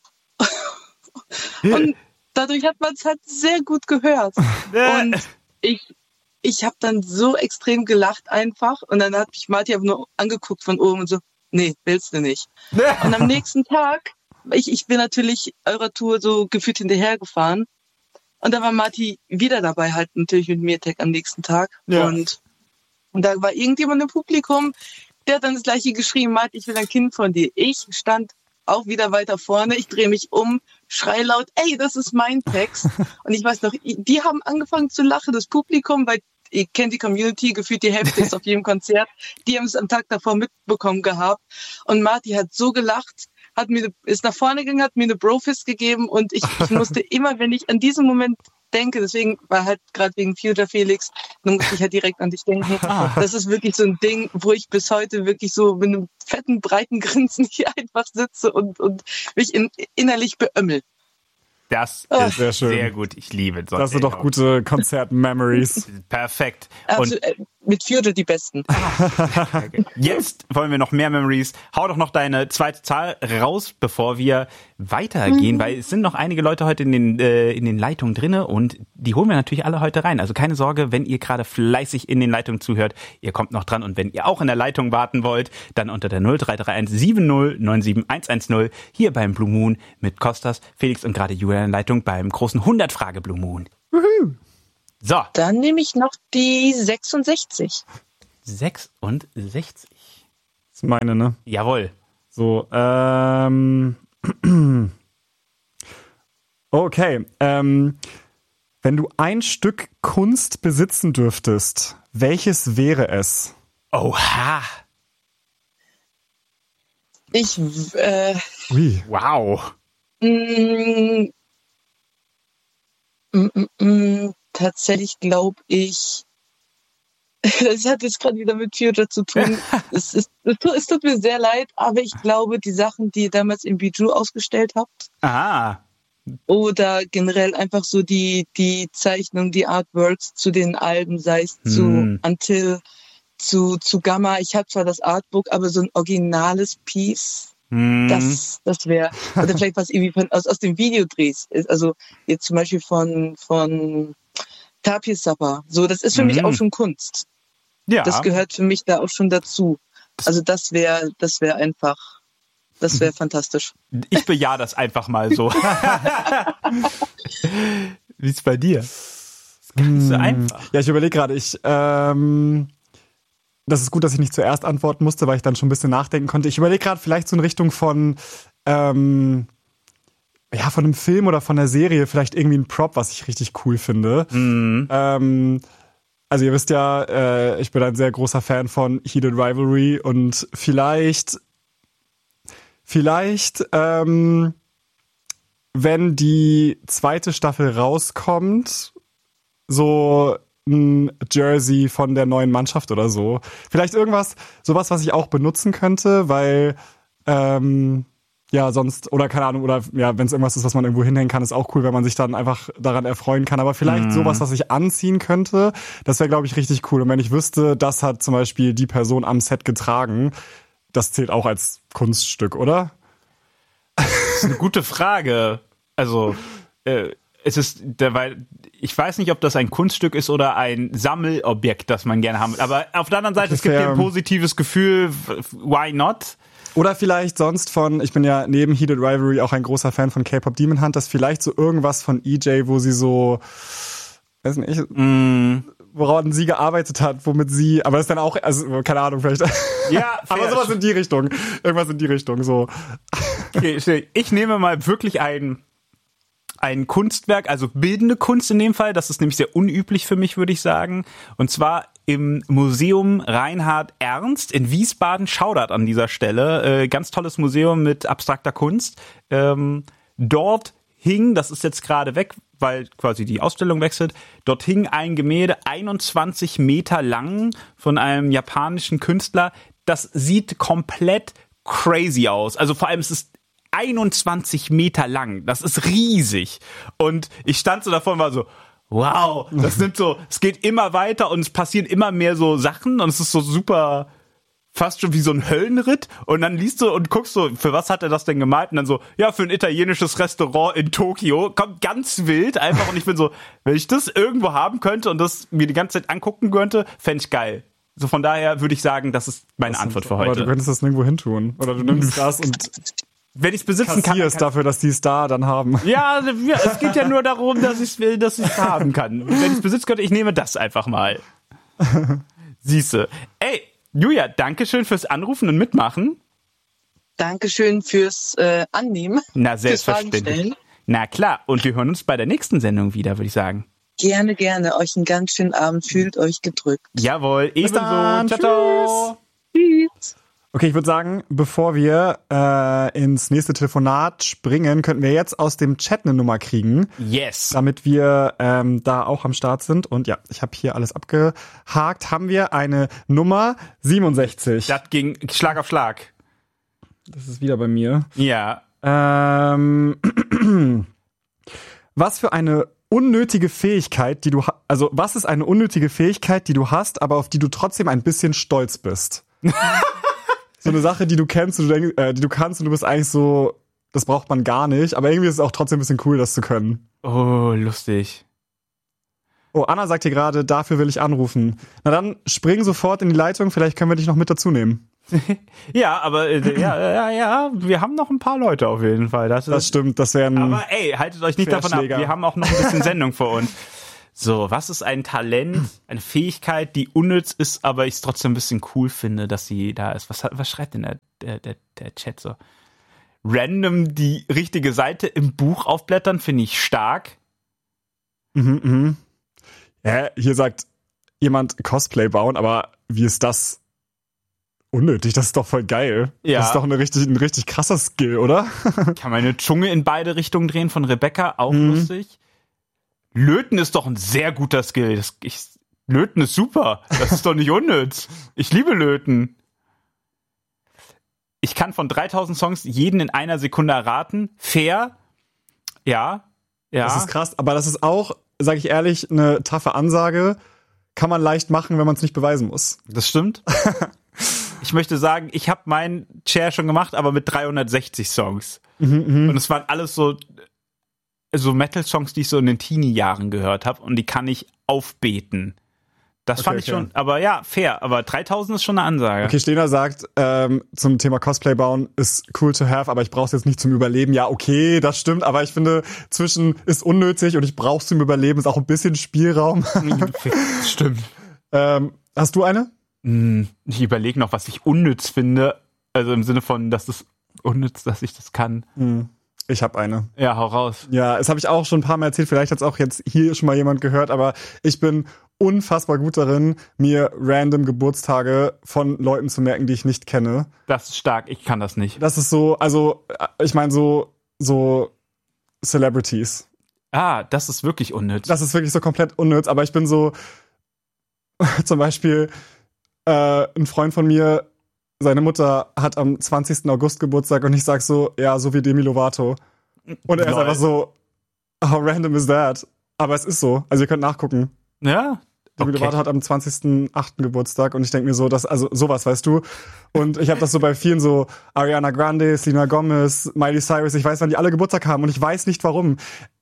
Speaker 4: Und dadurch hat man es halt sehr gut gehört. Und ich, ich habe dann so extrem gelacht einfach. Und dann hat mich Marty aber nur angeguckt von oben und so, nee, willst du nicht. Und am nächsten Tag, ich, ich bin natürlich eurer Tour so gefühlt hinterhergefahren. Und da war Marty wieder dabei, halt natürlich mit Mirtek am nächsten Tag. Ja. Und, und da war irgendjemand im Publikum, der hat dann das gleiche geschrieben, Marty, ich will ein Kind von dir. Ich stand auch wieder weiter vorne, ich drehe mich um, schrei laut, ey, das ist mein Text. Und ich weiß noch, die haben angefangen zu lachen, das Publikum, weil ihr kennt die Community, gefühlt die Hälfte ist auf jedem Konzert, die haben es am Tag davor mitbekommen gehabt. Und Marty hat so gelacht, hat mir, ist nach vorne gegangen, hat mir eine Brofist gegeben und ich, ich musste immer, wenn ich an diesen Moment denke, deswegen war halt gerade wegen Future Felix, dann musste ich halt direkt an dich denken. Das ist wirklich so ein Ding, wo ich bis heute wirklich so mit einem fetten, breiten Grinsen hier einfach sitze und, und mich in, innerlich beömmel.
Speaker 1: Das
Speaker 3: oh.
Speaker 1: ist sehr schön. Sehr gut, ich liebe es.
Speaker 3: Das sind doch gute Konzert-Memories.
Speaker 1: Perfekt.
Speaker 4: Und mit Future die besten.
Speaker 1: Jetzt wollen wir noch mehr Memories. Hau doch noch deine zweite Zahl raus, bevor wir weitergehen, mhm. weil es sind noch einige Leute heute in den äh, in den Leitungen drinne und die holen wir natürlich alle heute rein. Also keine Sorge, wenn ihr gerade fleißig in den Leitungen zuhört, ihr kommt noch dran und wenn ihr auch in der Leitung warten wollt, dann unter der null drei drei eins sieben null neun sieben eins eins null hier beim Blue Moon mit Kostas, Felix und gerade Julian in der Leitung beim großen hundert-Frage Blue Moon. Woohoo. So.
Speaker 4: Dann nehme ich noch die sechsundsechzig.
Speaker 1: sechsundsechzig.
Speaker 3: Das ist meine, ne?
Speaker 1: Jawohl.
Speaker 3: So, ähm. Okay. Ähm, wenn du ein Stück Kunst besitzen dürftest, welches wäre es?
Speaker 1: Oha.
Speaker 4: Ich, äh.
Speaker 3: Ui.
Speaker 1: Wow.
Speaker 4: Mm, mm, mm, mm. Tatsächlich glaube ich, das hat jetzt gerade wieder mit Future zu tun. es, ist, es tut mir sehr leid, aber ich glaube, die Sachen, die ihr damals im Bijou ausgestellt habt,
Speaker 1: Aha.
Speaker 4: oder generell einfach so die, die Zeichnung, die Artworks zu den Alben, sei es zu
Speaker 1: hm.
Speaker 4: Until, zu, zu Gamma. Ich habe zwar das Artbook, aber so ein originales Piece, hm. das, das wäre, oder vielleicht was irgendwie von, aus, aus dem Videodrehs ist. Also jetzt zum Beispiel von, von Tapir Sapper. So, das ist für mhm. mich auch schon Kunst.
Speaker 1: Ja.
Speaker 4: Das gehört für mich da auch schon dazu. Also das wäre, das wäre einfach, das wäre fantastisch.
Speaker 1: Ich bejahe das einfach mal so. Wie ist bei dir? Das ist gar nicht so einfach.
Speaker 3: Ja, ich überlege gerade, ich, ähm, das ist gut, dass ich nicht zuerst antworten musste, weil ich dann schon ein bisschen nachdenken konnte. Ich überlege gerade vielleicht so in Richtung von, ähm, ja, von einem Film oder von einer Serie vielleicht irgendwie ein Prop, was ich richtig cool finde.
Speaker 1: Mhm.
Speaker 3: Ähm, also ihr wisst ja, äh, ich bin ein sehr großer Fan von Heated Rivalry und vielleicht, vielleicht, ähm, wenn die zweite Staffel rauskommt, so ein Jersey von der neuen Mannschaft oder so. Vielleicht irgendwas, sowas, was ich auch benutzen könnte, weil, ähm, ja, sonst, oder keine Ahnung, oder ja, wenn es irgendwas ist, was man irgendwo hinhängen kann, ist auch cool, wenn man sich dann einfach daran erfreuen kann. Aber vielleicht mm. sowas, was ich anziehen könnte, das wäre, glaube ich, richtig cool. Und wenn ich wüsste, das hat zum Beispiel die Person am Set getragen, das zählt auch als Kunststück, oder?
Speaker 1: Das ist eine gute Frage. Also, äh, es ist, weil ich weiß nicht, ob das ein Kunststück ist oder ein Sammelobjekt, das man gerne haben will. Aber auf der anderen Seite, es gibt dir ein positives Gefühl, why not?
Speaker 3: Oder vielleicht sonst von, ich bin ja neben Heated Rivalry auch ein großer Fan von K-Pop Demon Hunters, vielleicht so irgendwas von E J, wo sie so, weiß nicht, mm. woran sie gearbeitet hat, womit sie, aber das ist dann auch, also keine Ahnung, vielleicht.
Speaker 1: Ja,
Speaker 3: aber sowas in die Richtung. Irgendwas in die Richtung, so.
Speaker 1: Okay, ich nehme mal wirklich ein, ein Kunstwerk, also bildende Kunst in dem Fall, das ist nämlich sehr unüblich für mich, würde ich sagen. Und zwar im Museum Reinhard Ernst in Wiesbaden. Shoutout an dieser Stelle. Äh, ganz tolles Museum mit abstrakter Kunst. Ähm, dort hing, das ist jetzt gerade weg, weil quasi die Ausstellung wechselt, dort hing ein Gemälde einundzwanzig Meter lang von einem japanischen Künstler. Das sieht komplett crazy aus. Also vor allem, es ist einundzwanzig Meter lang. Das ist riesig. Und ich stand so davor und war so, wow, das nimmt so, es geht immer weiter und es passieren immer mehr so Sachen und es ist so super, fast schon wie so ein Höllenritt und dann liest du und guckst so, für was hat er das denn gemalt? Und dann so, ja, für ein italienisches Restaurant in Tokio. Kommt ganz wild einfach und ich bin so, wenn ich das irgendwo haben könnte und das mir die ganze Zeit angucken könnte, fände ich geil. So von daher würde ich sagen, das ist meine das Antwort für heute.
Speaker 3: Aber du könntest das nirgendwo hin tun. Oder du nimmst das und
Speaker 1: wenn ich es besitzen kann,
Speaker 3: kann dafür, dass die es da dann haben.
Speaker 1: Ja, es geht ja nur darum, dass ich will, dass ich es haben kann. Wenn ich es besitzen könnte, ich nehme das einfach mal. Siehste. Ey, Julia, danke schön fürs Anrufen und Mitmachen.
Speaker 4: Dankeschön fürs äh, Annehmen.
Speaker 1: Na, selbstverständlich. Na klar, und wir hören uns bei der nächsten Sendung wieder, würde ich sagen.
Speaker 4: Gerne, gerne. Euch einen ganz schönen Abend. Fühlt euch gedrückt.
Speaker 1: Jawohl, ebenso. Ciao,
Speaker 3: ciao. Tschüss. Okay, ich würde sagen, bevor wir äh, ins nächste Telefonat springen, könnten wir jetzt aus dem Chat eine Nummer kriegen.
Speaker 1: Yes.
Speaker 3: Damit wir ähm, da auch am Start sind. Und ja, ich habe hier alles abgehakt. Haben wir eine Nummer siebenundsechzig.
Speaker 1: Das ging Schlag auf Schlag.
Speaker 3: Das ist wieder bei mir.
Speaker 1: Ja.
Speaker 3: Ähm, was für eine unnötige Fähigkeit, die du, ha- also was ist eine unnötige Fähigkeit, die du hast, aber auf die du trotzdem ein bisschen stolz bist? So eine Sache, die du kennst, und du denkst, äh, die du kannst und du bist eigentlich so, das braucht man gar nicht, aber irgendwie ist es auch trotzdem ein bisschen cool, das zu können.
Speaker 1: Oh, lustig.
Speaker 3: Oh, Anna sagt hier gerade, dafür will ich anrufen. Na dann spring sofort in die Leitung, vielleicht können wir dich noch mit dazu nehmen.
Speaker 1: Ja, aber äh, ja, ja, ja, wir haben noch ein paar Leute auf jeden Fall. Das, ist,
Speaker 3: Das stimmt, das wäre ein...
Speaker 1: aber ey, haltet euch nicht davon ab,
Speaker 3: Querschläger.
Speaker 1: wir haben auch noch ein bisschen Sendung vor uns. So, was ist ein Talent, eine Fähigkeit, die unnütz ist, aber ich es trotzdem ein bisschen cool finde, dass sie da ist? Was, was schreibt denn der, der, der, der Chat so? Random die richtige Seite im Buch aufblättern, finde ich stark.
Speaker 3: Mhm, mhm. Ja, hier sagt jemand Cosplay bauen, aber wie ist das unnötig? Das ist doch voll geil.
Speaker 1: Ja.
Speaker 3: Das ist doch eine richtig, ein richtig krasser Skill, oder?
Speaker 1: Kann meine Zunge in beide Richtungen drehen von Rebecca, auch
Speaker 3: Mhm.
Speaker 1: lustig. Löten ist doch ein sehr guter Skill. Das, ich, Löten ist super. Das ist doch nicht unnütz. Ich liebe Löten. Ich kann von dreitausend Songs jeden in einer Sekunde erraten. Fair. Ja. Ja.
Speaker 3: Das ist krass, aber das ist auch, sag ich ehrlich, eine taffe Ansage. Kann man leicht machen, wenn man es nicht beweisen muss.
Speaker 1: Das stimmt. Ich möchte sagen, ich habe meinen Chair schon gemacht, aber mit dreihundertsechzig Songs.
Speaker 3: Mhm,
Speaker 1: Und es waren alles so, so Metal-Songs, die ich so in den Teenie-Jahren gehört habe. Und die kann ich aufbeten. Das
Speaker 3: Okay,
Speaker 1: fand ich
Speaker 3: okay.
Speaker 1: schon, aber ja, fair. Aber dreitausend ist schon eine Ansage.
Speaker 3: Okay, Stena sagt, ähm, zum Thema Cosplay bauen ist cool to have, aber ich brauch's jetzt nicht zum Überleben. Ja, okay, das stimmt, aber ich finde, zwischen ist unnötig und ich brauch's zum Überleben ist auch ein bisschen Spielraum.
Speaker 1: Stimmt.
Speaker 3: ähm, hast du eine?
Speaker 1: Ich überlege noch, was ich unnütz finde. Also im Sinne von, dass es unnütz, dass ich das kann.
Speaker 3: Ich habe eine.
Speaker 1: Ja, hau raus.
Speaker 3: Ja, das habe ich auch schon ein paar Mal erzählt. Vielleicht hat's auch jetzt hier schon mal jemand gehört, aber ich bin unfassbar gut darin, mir random Geburtstage von Leuten zu merken, die ich nicht kenne.
Speaker 1: Das ist stark, ich kann das nicht.
Speaker 3: Das ist so, also ich meine so so Celebrities.
Speaker 1: Ah, das ist wirklich unnütz.
Speaker 3: Das ist wirklich so komplett unnütz, aber ich bin so zum Beispiel äh, ein Freund von mir, seine Mutter hat am zwanzigsten August Geburtstag und ich sag so, ja, so wie Demi Lovato. Und er ist
Speaker 1: Lol.
Speaker 3: einfach so, how random is that? Aber es ist so, also ihr könnt nachgucken.
Speaker 1: Ja?
Speaker 3: Demi
Speaker 1: Okay.
Speaker 3: Lovato hat am zwanzigsten achten Geburtstag und ich denke mir so, dass, also sowas, weißt du. Und ich habe das so bei vielen so, Ariana Grande, Selena Gomez, Miley Cyrus, ich weiß, wann die alle Geburtstag haben und ich weiß nicht warum.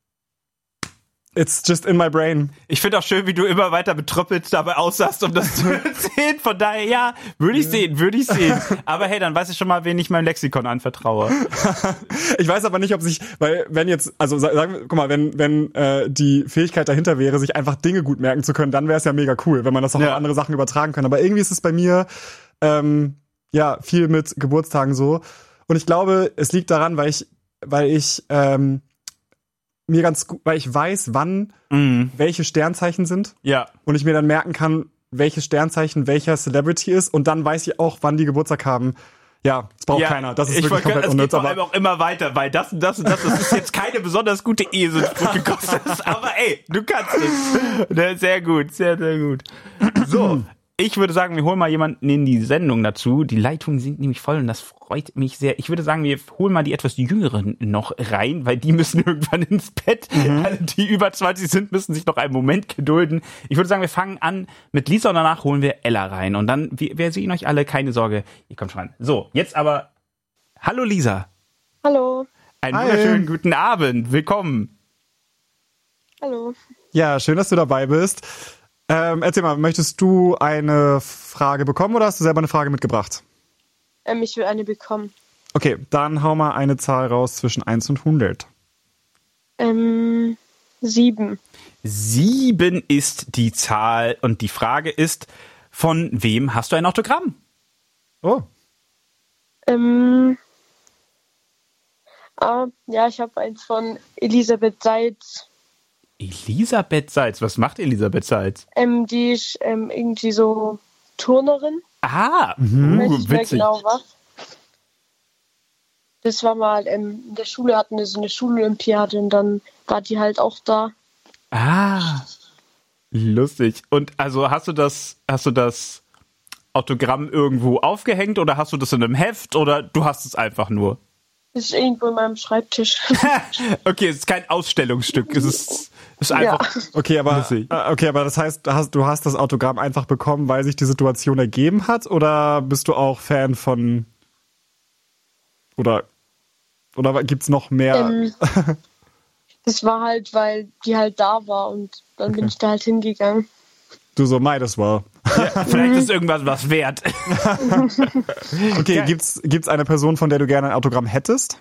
Speaker 3: It's just in my brain.
Speaker 1: Ich finde auch schön, wie du immer weiter betröppelt dabei aussahst, um das zu erzählen. Von daher, ja, würde ich sehen, würde ich sehen. Aber hey, dann weiß ich schon mal, wen ich meinem Lexikon anvertraue.
Speaker 3: Ich weiß aber nicht, ob sich, weil wenn jetzt, also sa- sagen wir, guck mal, wenn wenn äh, die Fähigkeit dahinter wäre, sich einfach Dinge gut merken zu können, dann wäre es ja mega cool, wenn man das auch
Speaker 1: Ja.
Speaker 3: auf andere Sachen übertragen kann. Aber irgendwie ist es bei mir ähm, ja viel mit Geburtstagen so. Und ich glaube, es liegt daran, weil ich, weil ich ähm, mir ganz gut, weil ich weiß, wann
Speaker 1: Mhm.
Speaker 3: welche Sternzeichen sind
Speaker 1: Ja.
Speaker 3: und ich mir dann merken kann, welches Sternzeichen welcher Celebrity ist und dann weiß ich auch, wann die Geburtstag haben. Ja, das braucht
Speaker 1: ja,
Speaker 3: keiner. Das ist
Speaker 1: ich
Speaker 3: wirklich
Speaker 1: wollte-
Speaker 3: komplett
Speaker 1: es geht
Speaker 3: unnütz.
Speaker 1: vor
Speaker 3: Aber
Speaker 1: allem auch immer weiter, weil das und das und das, das ist jetzt keine besonders gute Eselsbrücke gekostet. Aber ey, du kannst es. Ne, sehr gut, sehr, sehr gut. So, ich würde sagen, wir holen mal jemanden in die Sendung dazu. Die Leitungen sind nämlich voll und das freut mich sehr. Ich würde sagen, wir holen mal die etwas Jüngeren noch rein, weil die müssen irgendwann ins Bett. Alle, die über zwanzig sind, müssen sich noch einen Moment gedulden. Ich würde sagen, wir fangen an mit Lisa und danach holen wir Ella rein. Und dann, wir, wir sehen euch alle, keine Sorge, ihr kommt schon ran. So, jetzt aber, hallo Lisa.
Speaker 5: Hallo.
Speaker 1: Einen
Speaker 3: Hi.
Speaker 1: wunderschönen guten Abend. Willkommen.
Speaker 5: Hallo.
Speaker 3: ja, schön, dass du dabei bist. Ähm, erzähl mal, möchtest du eine Frage bekommen oder hast du selber eine Frage mitgebracht?
Speaker 5: Ähm, ich will eine bekommen.
Speaker 3: Okay, dann hau mal eine Zahl raus zwischen eins und hundert.
Speaker 5: Ähm, sieben.
Speaker 1: Sieben ist die Zahl und die Frage ist, von wem hast du ein Autogramm?
Speaker 3: Oh,
Speaker 5: Ähm, ah, ja, ich habe eins von Elisabeth Seitz.
Speaker 1: Elisabeth Seitz. Was macht Elisabeth Seitz?
Speaker 5: Ähm, die ist ähm, irgendwie so Turnerin.
Speaker 1: Ah,
Speaker 5: Weiß
Speaker 1: uh,
Speaker 5: nicht mehr
Speaker 1: witzig.
Speaker 5: genau was. Das war mal, ähm, in der Schule hatten wir so eine Schulolympiade und dann war die halt auch da.
Speaker 1: Ah, lustig. Und also hast du das, hast du das Autogramm irgendwo aufgehängt oder hast du das in einem Heft oder du hast es einfach nur?
Speaker 5: Das ist irgendwo in meinem Schreibtisch.
Speaker 1: Okay, es ist kein Ausstellungsstück. Es ist, Ist einfach.
Speaker 5: Ja.
Speaker 3: Okay, aber
Speaker 1: Lustig.
Speaker 3: äh, okay, aber das heißt, du hast, du hast das Autogramm einfach bekommen, weil sich die Situation ergeben hat, oder bist du auch Fan von oder oder gibt's noch mehr?
Speaker 5: Ähm, das war halt, weil die halt da war und dann bin
Speaker 3: Okay.
Speaker 5: ich da halt hingegangen.
Speaker 3: Du so might as well.
Speaker 1: Ja, vielleicht ist irgendwas was wert.
Speaker 3: Okay,
Speaker 1: Geil.
Speaker 3: gibt's gibt's eine Person, von der du gerne ein Autogramm hättest?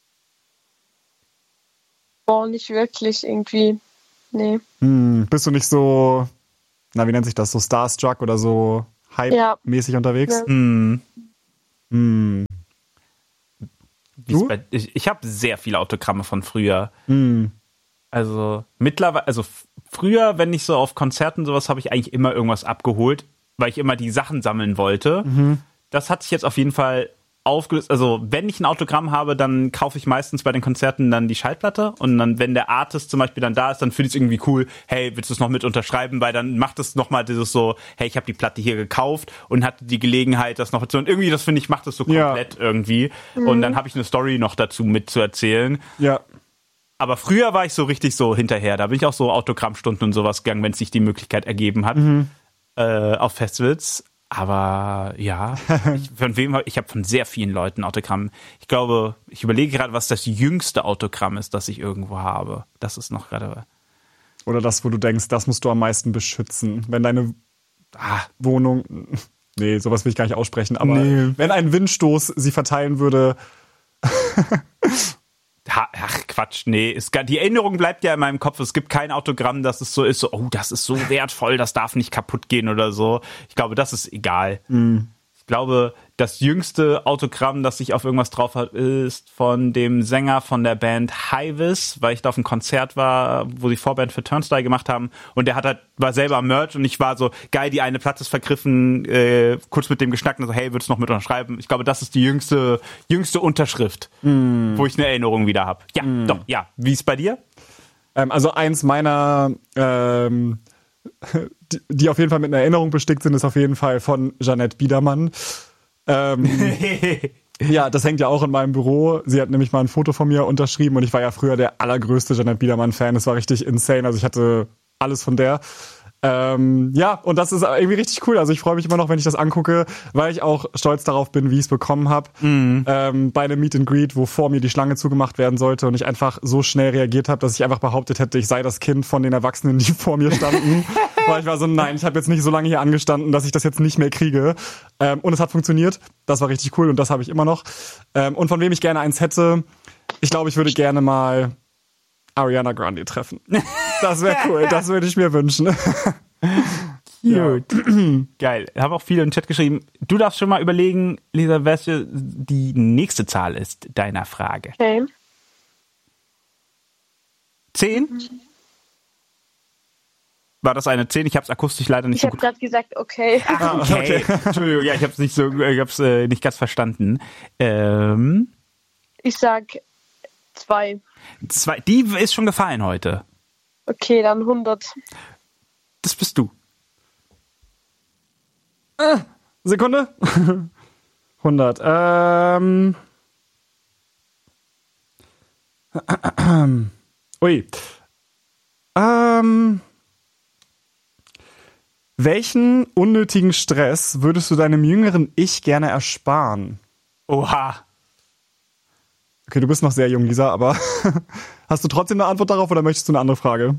Speaker 5: Boah, nicht wirklich irgendwie. Nee.
Speaker 3: Hm, bist du nicht so, na, wie nennt sich das, so starstruck oder so hype-mäßig unterwegs?
Speaker 5: Ja.
Speaker 1: Hm.
Speaker 3: Hm.
Speaker 1: Wie ist
Speaker 3: Du?
Speaker 1: bei, ich ich habe sehr viele Autogramme von früher.
Speaker 3: Hm.
Speaker 1: Also mittlerweile, also f- früher, wenn ich so auf Konzerten sowas, habe ich eigentlich immer irgendwas abgeholt, weil ich immer die Sachen sammeln wollte. Das hat sich jetzt auf jeden Fall aufgelöst. Also wenn ich ein Autogramm habe, dann kaufe ich meistens bei den Konzerten dann die Schallplatte und dann, wenn der Artist zum Beispiel dann da ist, dann finde ich es irgendwie cool, hey, willst du es noch mit unterschreiben? Weil dann macht es nochmal dieses so, hey, ich habe die Platte hier gekauft und hatte die Gelegenheit, das noch zu, und irgendwie, das finde ich, macht das so
Speaker 3: Ja.
Speaker 1: komplett irgendwie. Und dann habe ich eine Story noch dazu mitzuerzählen.
Speaker 3: Ja.
Speaker 1: Aber früher war ich so richtig so hinterher. Da bin ich auch so Autogrammstunden und sowas gegangen, wenn es sich die Möglichkeit ergeben hat, äh, auf Festivals. Aber ja, ich, von wem hab- ich habe von sehr vielen Leuten Autogramm. Ich glaube, ich überlege gerade, was das jüngste Autogramm ist, das ich irgendwo habe. Das ist noch gerade.
Speaker 3: Oder das, wo du denkst, das musst du am meisten beschützen. Wenn deine
Speaker 1: Ah,
Speaker 3: Wohnung, nee, sowas will ich gar nicht aussprechen, aber
Speaker 1: Nee.
Speaker 3: wenn ein Windstoß sie verteilen würde,
Speaker 1: ha, ach Quatsch, nee. Es, ga- die Erinnerung bleibt ja in meinem Kopf. Es gibt kein Autogramm, das es so ist, so, oh, das ist so wertvoll, das darf nicht kaputt gehen oder so. Ich glaube, das ist egal. Ich glaube, das jüngste Autogramm, das ich auf irgendwas drauf hat, ist von dem Sänger von der Band Hivis, weil ich da auf einem Konzert war, wo sie Vorband für Turnstile gemacht haben und der hat halt, war selber Merch und ich war so, geil, die eine Platte ist vergriffen, äh, kurz mit dem geschnackt und so, hey, würdest du noch mit unterschreiben? Ich glaube, das ist die jüngste, jüngste Unterschrift, wo ich eine Erinnerung wieder habe. Ja, doch, ja. Wie ist bei dir?
Speaker 3: ähm, also eins meiner, ähm, die, die auf jeden Fall mit einer Erinnerung bestickt sind, ist auf jeden Fall von Jeanette Biedermann. Ähm, ja, das hängt ja auch in meinem Büro. Sie hat nämlich mal ein Foto von mir unterschrieben und ich war ja früher der allergrößte Jeanette Biedermann-Fan. Das war richtig insane. Also ich hatte alles von der. Ähm, ja, und das ist irgendwie richtig cool. Also ich freue mich immer noch, wenn ich das angucke, weil ich auch stolz darauf bin, wie ich es bekommen habe.
Speaker 1: Mhm.
Speaker 3: Ähm, bei einem Meet and Greet, wo vor mir die Schlange zugemacht werden sollte und ich einfach so schnell reagiert habe, dass ich einfach behauptet hätte, ich sei das Kind von den Erwachsenen, die vor mir standen. Weil ich war so, nein, ich habe jetzt nicht so lange hier angestanden, dass ich das jetzt nicht mehr kriege. Ähm, und es hat funktioniert. Das war richtig cool und das habe ich immer noch. Ähm, und von wem ich gerne eins hätte, ich glaube, ich würde gerne mal Ariana Grande treffen. Das wäre cool, das würde ich mir wünschen.
Speaker 1: Cute. Geil. Haben auch viele im Chat geschrieben. Du darfst schon mal überlegen, Lisa, welche die nächste Zahl ist deiner Frage.
Speaker 5: Okay.
Speaker 1: Zehn? War das eine zehn? Ich habe es akustisch leider nicht
Speaker 5: Ich
Speaker 1: so
Speaker 5: habe
Speaker 1: gut.
Speaker 5: gerade gesagt, okay.
Speaker 1: Ah, okay. Entschuldigung, ja, ich habe es nicht so, ich habe es äh, nicht ganz verstanden. Ähm,
Speaker 5: Ich sag zwei.
Speaker 1: zwei, die ist schon gefallen heute.
Speaker 5: Okay, dann hundert.
Speaker 1: Das bist du.
Speaker 3: Sekunde. hundert. Ähm. Ui. Ähm. Welchen unnötigen Stress würdest du deinem jüngeren Ich gerne ersparen?
Speaker 1: Oha.
Speaker 3: Okay, du bist noch sehr jung, Lisa, aber hast du trotzdem eine Antwort darauf oder möchtest du eine andere Frage?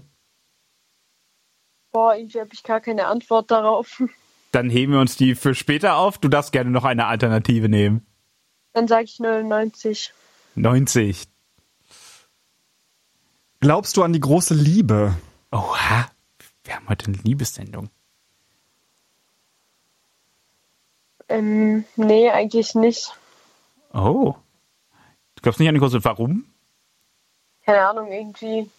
Speaker 5: Boah, irgendwie habe ich gar keine Antwort darauf.
Speaker 1: Dann heben wir uns die für später auf. Du darfst gerne noch eine Alternative nehmen.
Speaker 5: Dann sage ich neunundneunzig.
Speaker 1: neunzig.
Speaker 3: Glaubst du an die große Liebe?
Speaker 1: Oha. Wir haben heute eine Liebessendung.
Speaker 5: Ähm, nee, eigentlich nicht.
Speaker 1: Oh. Du glaubst nicht an die große. Warum?
Speaker 5: Keine Ahnung, irgendwie.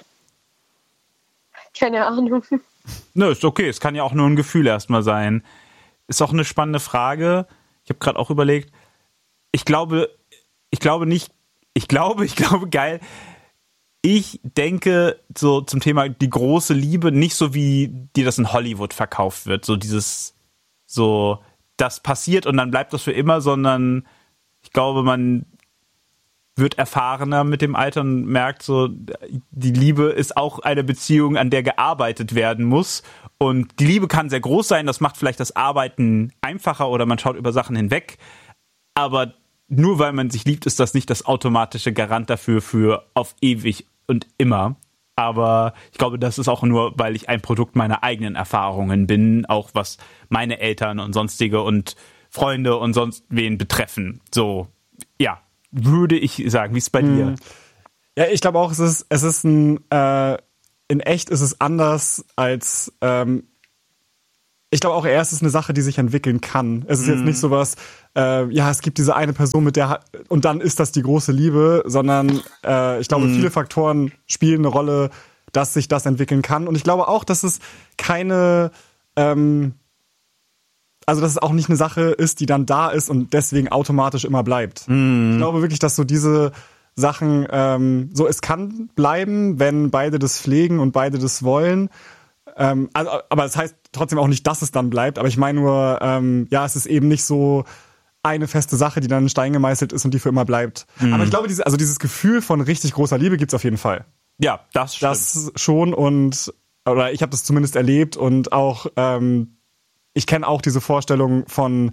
Speaker 5: Keine Ahnung.
Speaker 1: Nö, ist okay. Es kann ja auch nur ein Gefühl erstmal sein. Ist auch eine spannende Frage. Ich habe gerade auch überlegt. Ich glaube, ich glaube nicht, ich glaube, ich glaube, geil. Ich denke so zum Thema die große Liebe nicht so, wie dir das in Hollywood verkauft wird. So dieses, so, das passiert und dann bleibt das für immer, sondern ich glaube, man wird erfahrener mit dem Alter und merkt so, die Liebe ist auch eine Beziehung, an der gearbeitet werden muss. Und die Liebe kann sehr groß sein, das macht vielleicht das Arbeiten einfacher oder man schaut über Sachen hinweg. Aber nur weil man sich liebt, ist das nicht das automatische Garant dafür für auf ewig und immer. Aber ich glaube, das ist auch nur, weil ich ein Produkt meiner eigenen Erfahrungen bin, auch was meine Eltern und sonstige und Freunde und sonst wen betreffen. So, ja. Würde ich sagen, wie ist es bei dir?
Speaker 3: Ja, ich glaube auch, es ist, es ist ein, äh, in echt ist es anders als, ähm, ich glaube auch erst ist eine Sache, die sich entwickeln kann. Es ist mm. jetzt nicht sowas, äh, ja, es gibt diese eine Person, mit der, und dann ist das die große Liebe, sondern äh, ich glaube, mm. viele Faktoren spielen eine Rolle, dass sich das entwickeln kann. Und ich glaube auch, dass es keine, ähm, also dass es auch nicht eine Sache ist, die dann da ist und deswegen automatisch immer bleibt. Mm. Ich glaube wirklich, dass so diese Sachen, ähm, so es kann bleiben, wenn beide das pflegen und beide das wollen. Ähm, also, aber das heißt trotzdem auch nicht, dass es dann bleibt. Aber ich meine nur, ähm, ja, es ist eben nicht so eine feste Sache, die dann in Stein gemeißelt ist und die für immer bleibt. Mm. Aber ich glaube, diese, also dieses Gefühl von richtig großer Liebe gibt's auf jeden Fall.
Speaker 1: Ja, das stimmt.
Speaker 3: Das schon und, oder ich habe das zumindest erlebt und auch, ähm, ich kenne auch diese Vorstellung von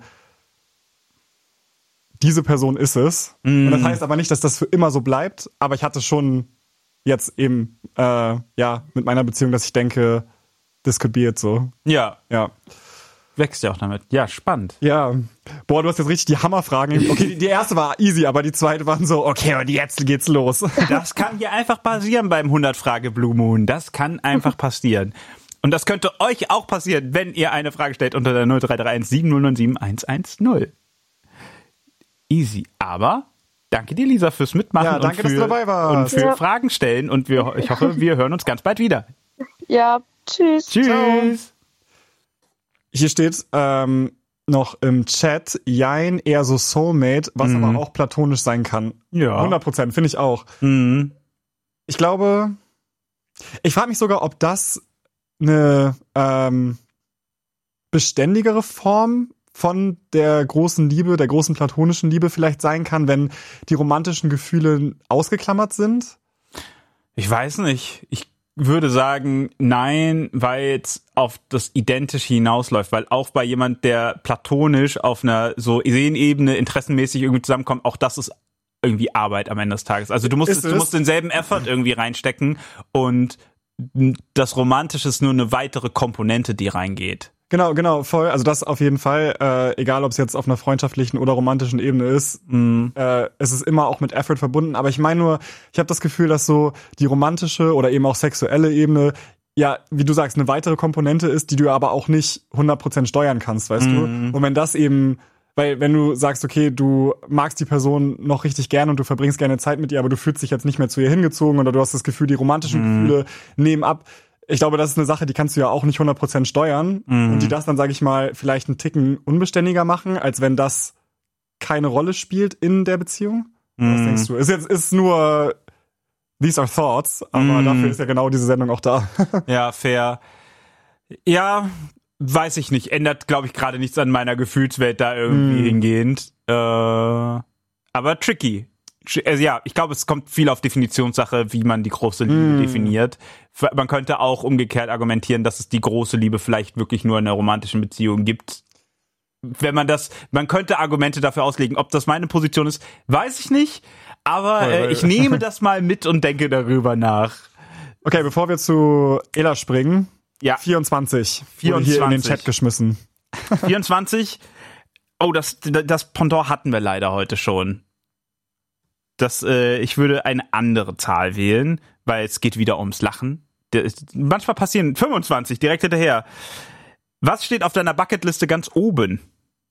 Speaker 3: diese Person ist es. Mm. Und das heißt aber nicht, dass das für immer so bleibt. Aber ich hatte schon jetzt eben äh, ja mit meiner Beziehung, dass ich denke, this could be it so.
Speaker 1: Ja.
Speaker 3: Ja.
Speaker 1: Wächst ja auch damit. Ja, spannend.
Speaker 3: Ja. Boah, du hast jetzt richtig die Hammerfragen. Okay, die, die erste war easy, aber die zweite waren so, okay, und jetzt geht's los.
Speaker 1: Das kann hier einfach passieren beim hundert Frage Blue Moon. Das kann einfach passieren. Und das könnte euch auch passieren, wenn ihr eine Frage stellt unter der null drei drei eins sieben null neun sieben eins eins null. Easy. Aber danke dir, Lisa, fürs Mitmachen
Speaker 3: ja, danke,
Speaker 1: und für,
Speaker 3: dass du dabei warst.
Speaker 1: und für
Speaker 5: ja.
Speaker 1: Fragen stellen. Und wir, ich hoffe, wir hören uns ganz bald wieder.
Speaker 5: Ja, tschüss.
Speaker 1: Tschüss.
Speaker 3: Ciao. Hier steht ähm, noch im Chat, Jein, eher so Soulmate, was mhm. aber auch platonisch sein kann.
Speaker 1: Ja.
Speaker 3: hundert Prozent, finde ich auch.
Speaker 1: Mhm.
Speaker 3: Ich glaube, ich frage mich sogar, ob das eine ähm, beständigere Form von der großen Liebe, der großen platonischen Liebe vielleicht sein kann, wenn die romantischen Gefühle ausgeklammert sind?
Speaker 1: Ich weiß nicht. Ich würde sagen, nein, weil es auf das Identische hinausläuft, weil auch bei jemand, der platonisch auf einer so Seelenebene interessenmäßig irgendwie zusammenkommt, auch das ist irgendwie Arbeit am Ende des Tages. Also du musst, es, du musst denselben Effort irgendwie reinstecken und das Romantische ist nur eine weitere Komponente, die reingeht.
Speaker 3: Genau, genau, voll. Also das auf jeden Fall, äh, egal ob es jetzt auf einer freundschaftlichen oder romantischen Ebene ist, mm. äh, es ist immer auch mit Effort verbunden. Aber ich meine nur, ich habe das Gefühl, dass so die romantische oder eben auch sexuelle Ebene, ja, wie du sagst, eine weitere Komponente ist, die du aber auch nicht hundert Prozent steuern kannst, weißt mm. du? Und wenn das eben, weil wenn du sagst, okay, du magst die Person noch richtig gerne und du verbringst gerne Zeit mit ihr, aber du fühlst dich jetzt nicht mehr zu ihr hingezogen oder du hast das Gefühl, die romantischen mm. Gefühle nehmen ab. Ich glaube, das ist eine Sache, die kannst du ja auch nicht hundert Prozent steuern mhm. und die das dann, sage ich mal, vielleicht einen Ticken unbeständiger machen, als wenn das keine Rolle spielt in der Beziehung. Mhm. Was denkst du? Ist jetzt ist nur these are thoughts, aber mhm. dafür ist ja genau diese Sendung auch da.
Speaker 1: Ja, fair. Ja, weiß ich nicht. Ändert, glaube ich, gerade nichts an meiner Gefühlswelt da irgendwie mhm. hingehend. Äh, aber tricky. Also ja, ich glaube, es kommt viel auf Definitionssache, wie man die große Liebe mm. definiert. Man könnte auch umgekehrt argumentieren, dass es die große Liebe vielleicht wirklich nur in einer romantischen Beziehung gibt. Wenn man das, man könnte Argumente dafür auslegen. Ob das meine Position ist, weiß ich nicht. Aber äh, ich nehme das mal mit und denke darüber nach.
Speaker 3: Okay, bevor wir zu Ela springen.
Speaker 1: Ja.
Speaker 3: vierundzwanzig.
Speaker 1: vierundzwanzig.
Speaker 3: Hier in den Chat geschmissen.
Speaker 1: vierundzwanzig. Oh, das, das Pendant hatten wir leider heute schon. Das, äh, ich würde eine andere Zahl wählen, weil es geht wieder ums Lachen. Ist, manchmal passieren fünfundzwanzig, direkt hinterher. Was steht auf deiner Bucketliste ganz oben?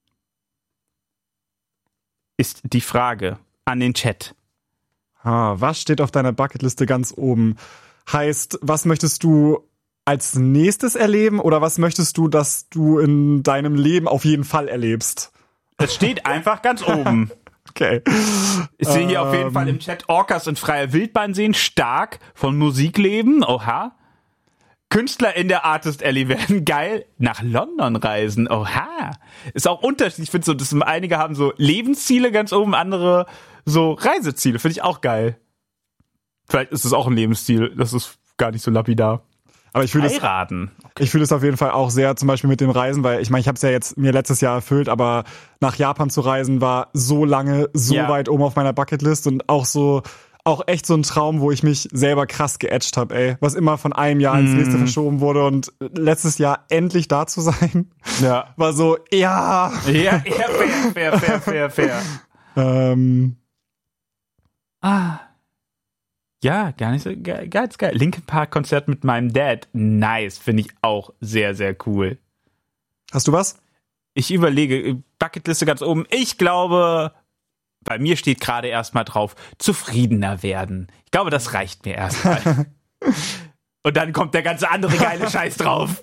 Speaker 1: Ist die Frage an den Chat.
Speaker 3: Ah, was steht auf deiner Bucketliste ganz oben? Heißt, was möchtest du als nächstes erleben oder was möchtest du, dass du in deinem Leben auf jeden Fall erlebst?
Speaker 1: Es steht einfach ganz oben.
Speaker 3: Okay.
Speaker 1: Ich sehe hier
Speaker 3: ähm.
Speaker 1: auf jeden Fall im Chat Orcas in freier Wildbahn sehen, stark von Musik leben, oha. Künstler in der Artist Alley werden geil, nach London reisen, oha. Ist auch unterschiedlich, ich finde so, dass einige haben so Lebensziele ganz oben, andere so Reiseziele, finde ich auch geil. Vielleicht ist es auch ein Lebensstil, das ist gar nicht so lapidar.
Speaker 3: Aber ich fühle das,
Speaker 1: Heiraten.
Speaker 3: ich fühle es auf jeden Fall auch sehr, zum Beispiel mit dem Reisen, weil ich meine, ich habe es ja jetzt mir letztes Jahr erfüllt, aber nach Japan zu reisen war so lange, so
Speaker 1: Ja.
Speaker 3: weit oben auf meiner Bucketlist und auch so, auch echt so ein Traum, wo ich mich selber krass geätscht habe, ey. Was immer von einem Jahr ins nächste verschoben wurde und letztes Jahr endlich da zu sein,
Speaker 1: Ja.
Speaker 3: war so, ja.
Speaker 1: Ja, ja, fair, fair, fair, fair, fair.
Speaker 3: Ähm,
Speaker 1: Ah. Ja, gar nicht so geil. Geil, geil. Linkin Park Konzert mit meinem Dad. Nice. Finde ich auch sehr, sehr cool.
Speaker 3: hast du was?
Speaker 1: Ich überlege, Bucketliste ganz oben. Ich glaube, bei mir steht gerade erstmal drauf, zufriedener werden. Ich glaube, das reicht mir erstmal. Und dann kommt der ganze andere geile Scheiß drauf.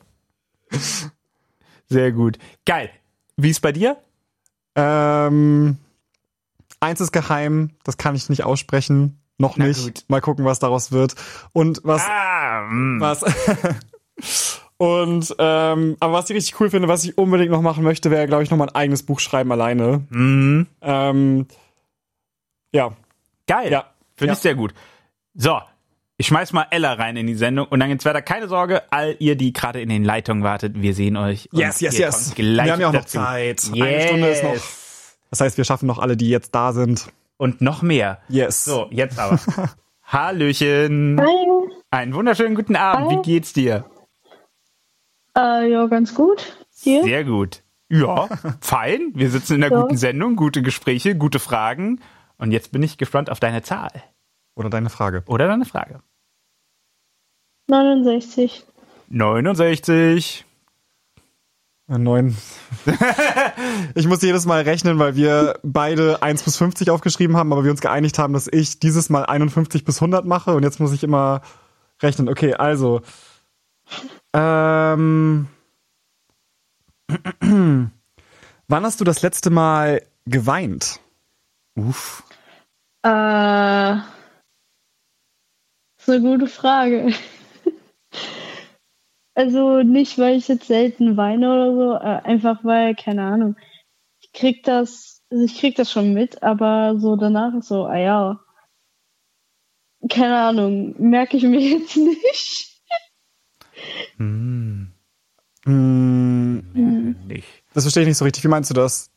Speaker 1: Sehr gut. Geil. Wie ist bei dir?
Speaker 3: Ähm, eins ist geheim, das kann ich nicht aussprechen. Noch
Speaker 1: Na
Speaker 3: nicht.
Speaker 1: gut.
Speaker 3: Mal gucken, was daraus wird. Und was,
Speaker 1: Ah, mm.
Speaker 3: was, und, ähm, aber was ich richtig cool finde, was ich unbedingt noch machen möchte, wäre, glaube ich, noch mal ein eigenes Buch schreiben alleine.
Speaker 1: Mhm.
Speaker 3: Ähm, ja.
Speaker 1: Geil.
Speaker 3: Ja.
Speaker 1: Finde
Speaker 3: Ja.
Speaker 1: ich sehr gut. So, ich schmeiß mal Ella rein in die Sendung und dann geht's weiter. Keine Sorge, all ihr, die gerade in den Leitungen wartet, wir sehen euch. und
Speaker 3: Yes, yes,
Speaker 1: ihr
Speaker 3: yes.
Speaker 1: kommt gleich
Speaker 3: Wir haben ja auch noch
Speaker 1: dazu.
Speaker 3: Zeit.
Speaker 1: Yes.
Speaker 3: Eine Stunde ist noch. Das heißt, wir schaffen noch alle, die jetzt da sind.
Speaker 1: Und noch mehr.
Speaker 3: Yes.
Speaker 1: So, jetzt aber. Hallöchen.
Speaker 5: Hi.
Speaker 1: Einen wunderschönen guten Abend.
Speaker 5: Hi.
Speaker 1: Wie geht's dir?
Speaker 5: Äh, ja, ganz gut. Hier?
Speaker 1: Sehr gut. Ja, fein. Wir sitzen in einer
Speaker 5: Ja.
Speaker 1: guten Sendung, gute Gespräche, gute Fragen. Und jetzt bin ich gespannt auf deine Zahl.
Speaker 3: Oder deine Frage.
Speaker 1: Oder deine Frage.
Speaker 5: neunundsechzig.
Speaker 1: neunundsechzig.
Speaker 3: Äh, Neun. Ich muss jedes Mal rechnen, weil wir beide eins bis fünfzig aufgeschrieben haben, aber wir uns geeinigt haben, dass ich dieses Mal einundfünfzig bis hundert mache und jetzt muss ich immer rechnen. Okay, also. Ähm. Wann hast du das letzte Mal geweint?
Speaker 1: Uff.
Speaker 5: Äh, ist eine gute Frage. Also nicht, weil ich jetzt selten weine oder so, äh, einfach weil, keine Ahnung, ich krieg das, also ich krieg das schon mit, aber so danach ist so, ah ja, keine Ahnung, merke ich mir jetzt nicht.
Speaker 1: Hm.
Speaker 3: Hm,
Speaker 1: Nicht.
Speaker 3: das verstehe ich nicht so richtig. Wie meinst du das?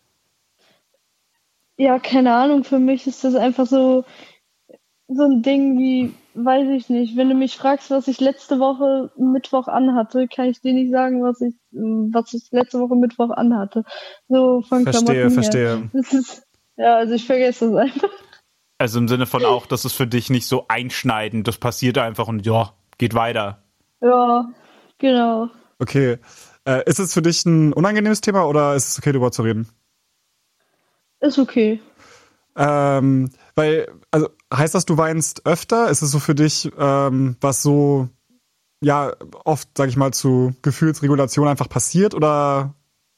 Speaker 5: Ja, keine Ahnung, für mich ist das einfach so, so ein Ding wie, weiß ich nicht, wenn du mich fragst, was ich letzte Woche Mittwoch anhatte, kann ich dir nicht sagen, was ich, was ich letzte Woche Mittwoch anhatte. So von
Speaker 3: Verstehe,
Speaker 5: Klamotten her.
Speaker 3: verstehe.
Speaker 5: Das ist, ja, also ich vergesse das einfach.
Speaker 1: Also im Sinne von auch, dass es für dich nicht so einschneidend, das passiert einfach und ja, geht weiter.
Speaker 5: Ja, genau.
Speaker 3: Okay. Äh, ist es für dich ein unangenehmes Thema oder ist es okay, darüber zu reden?
Speaker 5: Ist okay.
Speaker 3: Ähm, weil, also heißt das, du weinst öfter? Ist es so für dich, ähm, was so, ja, oft, sag ich mal, zu Gefühlsregulation einfach passiert oder?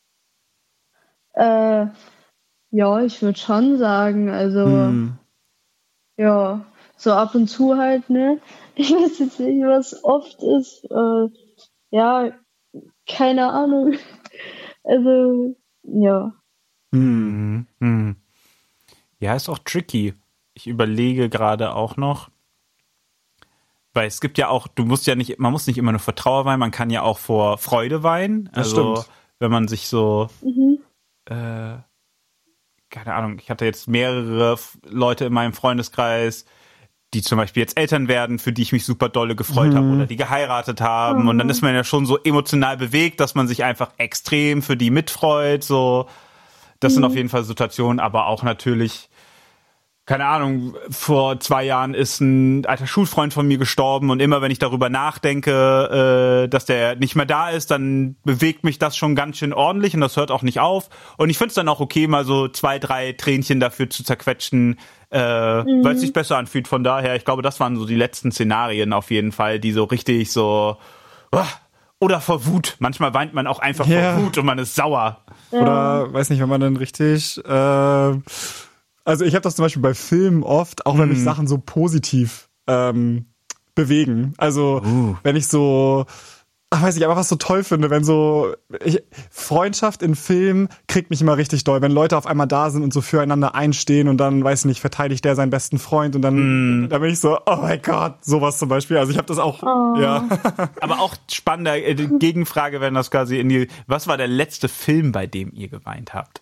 Speaker 5: Äh, ja, ich würde schon sagen, also,
Speaker 3: Hm.
Speaker 5: ja, so ab und zu halt, ne? Ich weiß jetzt nicht, was oft ist. Äh, ja, keine Ahnung. Also, ja.
Speaker 3: Hm.
Speaker 1: Mhm. Mhm. Ja, ist auch tricky. Ich überlege gerade auch noch, weil es gibt ja auch, du musst ja nicht, man muss nicht immer nur vor Trauer weinen, man kann ja auch vor Freude weinen.
Speaker 3: Das
Speaker 1: Also
Speaker 3: stimmt.
Speaker 1: wenn man sich so,
Speaker 5: Mhm.
Speaker 1: äh, keine Ahnung, ich hatte jetzt mehrere F- Leute in meinem Freundeskreis, die zum Beispiel jetzt Eltern werden, für die ich mich super dolle gefreut
Speaker 3: Mhm.
Speaker 1: habe oder die geheiratet haben. Und dann ist man ja schon so emotional bewegt, dass man sich einfach extrem für die mitfreut. So, das sind auf jeden Fall Situationen, aber auch natürlich, keine Ahnung, vor zwei Jahren ist ein alter Schulfreund von mir gestorben und immer wenn ich darüber nachdenke, äh, dass der nicht mehr da ist, dann bewegt mich das schon ganz schön ordentlich und das hört auch nicht auf. Und ich finde es dann auch okay, mal so zwei, drei Tränchen dafür zu zerquetschen, äh, weil es sich besser anfühlt. Von daher, ich glaube, das waren so die letzten Szenarien auf jeden Fall, die so richtig so, ah, oder vor Wut. Manchmal weint man auch einfach
Speaker 3: Ja.
Speaker 1: vor Wut und man ist sauer.
Speaker 3: Oder, weiß nicht, wenn man dann richtig, äh, also ich habe das zum Beispiel bei Filmen oft, auch wenn mich Sachen so positiv ähm, bewegen. Also wenn ich so, ach, weiß ich, aber was so toll finde, wenn so ich, Freundschaft in Filmen kriegt mich immer richtig doll, wenn Leute auf einmal da sind und so füreinander einstehen und dann, weiß nicht, verteidigt der seinen besten Freund und dann, mm. dann bin ich so, oh mein Gott, sowas zum Beispiel. Also ich habe das auch, oh. ja.
Speaker 1: Aber auch spannender äh, Gegenfrage, wenn das quasi in die, was war der letzte Film, bei dem ihr geweint habt?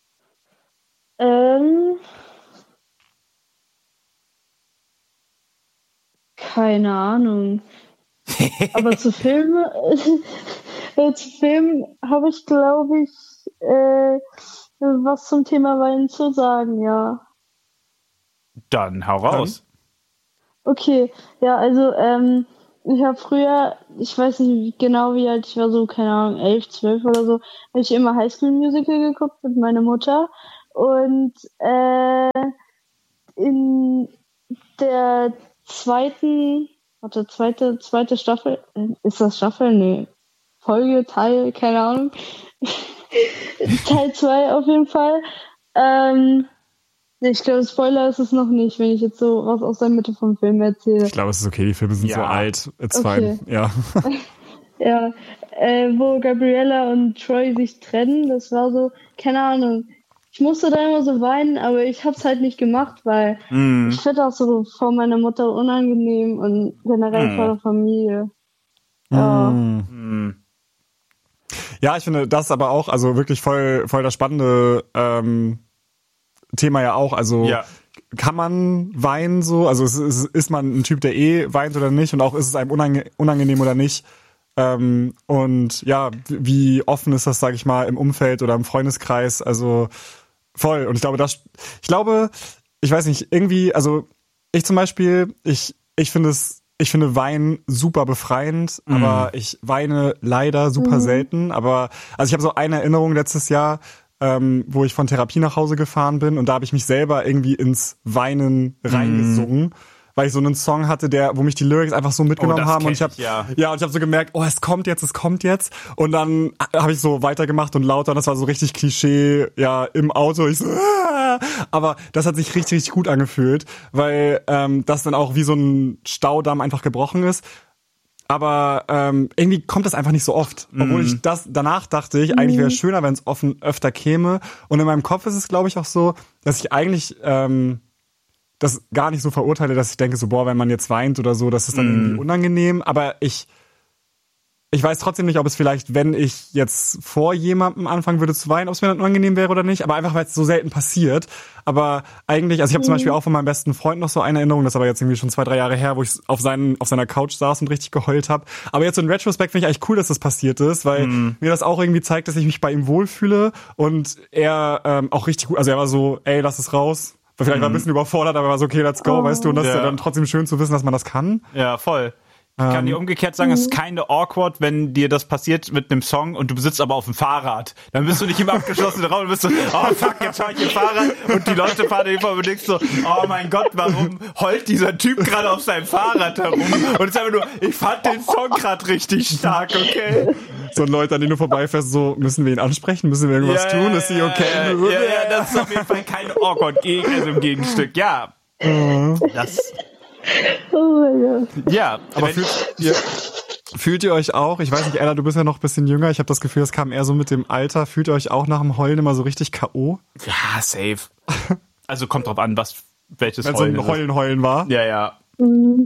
Speaker 5: Ähm, keine Ahnung. Aber zu Filmen, äh, zu Filmen habe ich, glaube ich, äh, was zum Thema Weinen zu sagen, ja.
Speaker 1: Dann hau raus.
Speaker 5: Okay, ja, also ähm, ich habe früher, ich weiß nicht genau wie alt ich war, so, keine Ahnung, elf, zwölf oder so, habe ich immer High School Musical geguckt mit meiner Mutter. Und äh, in der zweiten, warte, zweite, zweite Staffel, ist das Staffel? Nee. Folge, Teil, keine Ahnung. Teil zwei auf jeden Fall. Ähm, ich glaube, Spoiler ist es noch nicht, wenn ich jetzt so was aus der Mitte vom Film erzähle.
Speaker 3: Ich glaube, es ist okay, die Filme sind ja so alt. Zwei, okay. Ja.
Speaker 5: Ja, äh, wo Gabriella und Troy sich trennen, das war so, keine Ahnung. Ich musste da immer so weinen, aber ich hab's halt nicht gemacht, weil mm. ich finde auch so vor meiner Mutter unangenehm und generell mm. vor der Familie. Ja.
Speaker 3: Mm. Ja, ich finde das aber auch, also wirklich voll, voll das spannende ähm, Thema ja auch. Also ja. Kann man weinen so? Also ist, ist, ist man ein Typ, der eh weint oder nicht? Und auch ist es einem unange- unangenehm oder nicht? Ähm, und ja, wie offen ist das, sage ich mal, im Umfeld oder im Freundeskreis? Also voll. Und ich glaube, das, ich glaube, ich weiß nicht, irgendwie, also ich zum Beispiel, ich, ich finde es, ich finde Weinen super befreiend, mhm. aber ich weine leider super mhm. selten. Aber, also ich habe so eine Erinnerung letztes Jahr, ähm, wo ich von Therapie nach Hause gefahren bin und da habe ich mich selber irgendwie ins Weinen reingesungen. Mhm. Weil ich so einen Song hatte, der, wo mich die Lyrics einfach so mitgenommen oh, haben und ich habe ja. ja und ich habe so gemerkt, oh, es kommt jetzt, es kommt jetzt und dann habe ich so weitergemacht und lauter, und das war so richtig Klischee, ja, im Auto, ich so, ah! Aber das hat sich richtig, richtig gut angefühlt, weil ähm, das dann auch wie so ein Staudamm einfach gebrochen ist. Aber ähm, irgendwie kommt das einfach nicht so oft. Obwohl mm. ich das, danach dachte ich, eigentlich wäre es schöner, wenn es offen öfter käme. Und in meinem Kopf ist es, glaube ich, auch so, dass ich eigentlich ähm, das gar nicht so verurteile, dass ich denke so, boah, wenn man jetzt weint oder so, das ist dann mm. irgendwie unangenehm. Aber ich ich weiß trotzdem nicht, ob es vielleicht, wenn ich jetzt vor jemandem anfangen würde zu weinen, ob es mir dann unangenehm wäre oder nicht. Aber einfach, weil es so selten passiert. Aber eigentlich, also ich habe mm. zum Beispiel auch von meinem besten Freund noch so eine Erinnerung, das ist aber jetzt irgendwie schon zwei, drei Jahre her, wo ich auf, seinen, auf seiner Couch saß und richtig geheult habe. Aber jetzt so in Retrospect finde ich eigentlich cool, dass das passiert ist, weil mm. mir das auch irgendwie zeigt, dass ich mich bei ihm wohlfühle und er ähm, auch richtig gut, also er war so, ey, lass es raus. Vielleicht war ein bisschen überfordert, aber war so, okay, let's go, oh. weißt du, und das ja. ist ja dann trotzdem schön zu wissen, dass man das kann.
Speaker 1: Ja, voll. Ich kann dir umgekehrt sagen, es ist keine awkward, wenn dir das passiert mit einem Song und du sitzt aber auf dem Fahrrad. Dann bist du nicht im abgeschlossenen Raum und bist so, oh fuck, jetzt fahr ich hier Fahrrad und die Leute fahren dir vor und denkst so, oh mein Gott, warum heult dieser Typ gerade auf seinem Fahrrad herum? Und es ist einfach nur, ich fand den Song gerade richtig stark, okay?
Speaker 3: So Leute, an denen du vorbeifährst, so, müssen wir ihn ansprechen? Müssen wir irgendwas ja, tun? Ist sie okay?
Speaker 1: Ja, ja, ja, das ist auf jeden Fall keine awkward, also im Gegenstück, ja. Das...
Speaker 5: Oh mein Gott.
Speaker 1: Ja,
Speaker 3: aber fühlt ihr, fühlt ihr euch auch, ich weiß nicht, Ella, du bist ja noch ein bisschen jünger, ich habe das Gefühl, das kam eher so mit dem Alter, fühlt ihr euch auch nach dem Heulen immer so richtig K O?
Speaker 1: Ja, safe. Also kommt drauf an, was welches
Speaker 3: Wenn Heulen so ein Heulen Heulen war?
Speaker 1: Ja, ja.
Speaker 5: Hm.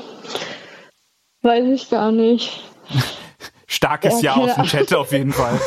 Speaker 5: Weiß ich gar nicht.
Speaker 1: Starkes Ja, Ja aus dem Chat auf jeden Fall.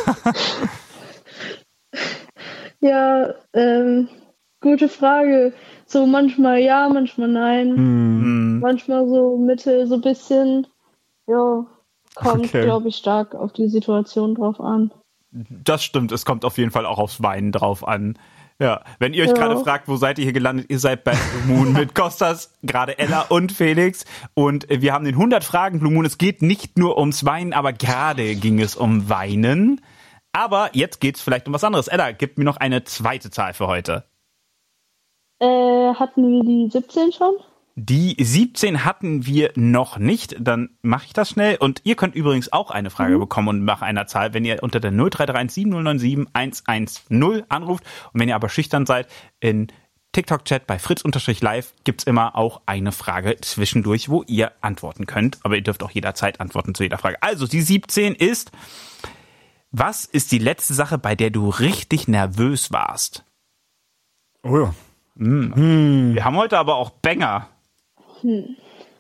Speaker 5: Ja, ähm, gute Frage. So manchmal ja, manchmal nein. Mhm. Manchmal so Mitte, so ein bisschen. Ja, kommt, okay. glaube ich, stark auf die Situation drauf an.
Speaker 1: Das stimmt, es kommt auf jeden Fall auch aufs Weinen drauf an. Ja, wenn ihr euch ja. gerade fragt, wo seid ihr hier gelandet? Ihr seid bei Blue Moon mit Kostas, gerade Ella und Felix. Und wir haben den hundert Fragen Blue Moon. Es geht nicht nur ums Weinen, aber gerade ging es um Weinen. Aber jetzt geht's vielleicht um was anderes. Ella, gib mir noch eine zweite Zahl für heute.
Speaker 5: Äh, hatten wir die siebzehn schon?
Speaker 1: Die siebzehn hatten wir noch nicht. Dann mache ich das schnell. Und ihr könnt übrigens auch eine Frage mhm. bekommen und nach einer Zahl, wenn ihr unter der null drei drei eins sieben null neun sieben eins eins null anruft. Und wenn ihr aber schüchtern seid, in TikTok-Chat bei Fritz-Live gibt's immer auch eine Frage zwischendurch, wo ihr antworten könnt. Aber ihr dürft auch jederzeit antworten zu jeder Frage. Also, die siebzehn ist, was ist die letzte Sache, bei der du richtig nervös warst?
Speaker 3: Oh ja.
Speaker 1: Mm. Hm. Wir haben heute aber auch Banger.
Speaker 5: Hm.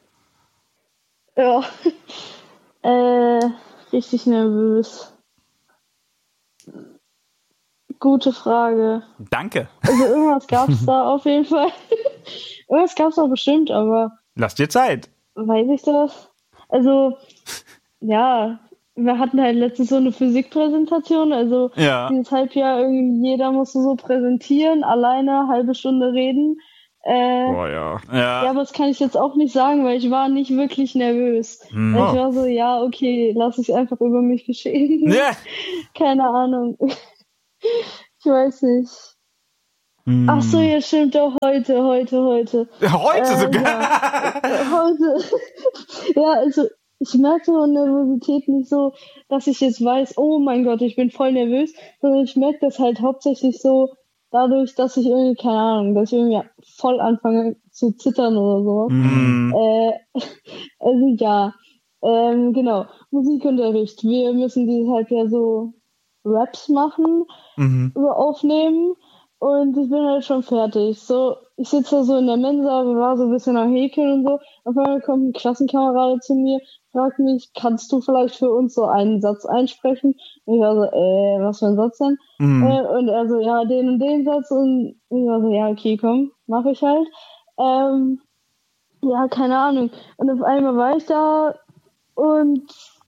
Speaker 5: Ja. äh, richtig nervös. Gute Frage.
Speaker 1: Danke.
Speaker 5: Also irgendwas gab's da auf jeden Fall. Irgendwas gab's auch bestimmt, aber...
Speaker 1: Lass dir Zeit.
Speaker 5: Weiß ich das? Also, ja, wir hatten halt letztens so eine Physikpräsentation, also
Speaker 1: ja.
Speaker 5: dieses Halbjahr irgendwie jeder musste so präsentieren, alleine, halbe Stunde reden. Äh,
Speaker 3: Boah, ja.
Speaker 1: ja.
Speaker 5: Ja, aber das kann ich jetzt auch nicht sagen, weil ich war nicht wirklich nervös.
Speaker 1: Hm.
Speaker 5: Ich war so, ja, okay, lass es einfach über mich geschehen.
Speaker 1: Ja.
Speaker 5: Keine Ahnung. Ich weiß nicht.
Speaker 3: Mm.
Speaker 5: Ach so, ja, stimmt doch, heute, heute, heute.
Speaker 1: Heute
Speaker 5: äh,
Speaker 1: sogar?
Speaker 5: Ja, heute. Ja, also ich merke so Nervosität nicht so, dass ich jetzt weiß, oh mein Gott, ich bin voll nervös, sondern ich merke das halt hauptsächlich so dadurch, dass ich irgendwie, keine Ahnung, dass ich irgendwie voll anfange zu zittern oder so.
Speaker 1: Mm.
Speaker 5: Äh, also ja, ähm, genau, Musikunterricht. Wir müssen dieses Halbjahr so Raps machen,
Speaker 1: Mhm.
Speaker 5: über aufnehmen und ich bin halt schon fertig. So, ich sitze da so in der Mensa, wir waren so ein bisschen am Häkeln und so. Auf einmal kommt ein Klassenkamerad zu mir, fragt mich, kannst du vielleicht für uns so einen Satz einsprechen? Und ich war so, äh, was für ein Satz denn?
Speaker 1: Mhm.
Speaker 5: Äh, und er so, ja, den und den Satz und ich war so, ja, okay, komm, mach ich halt. Ähm, ja, keine Ahnung. Und auf einmal war ich da und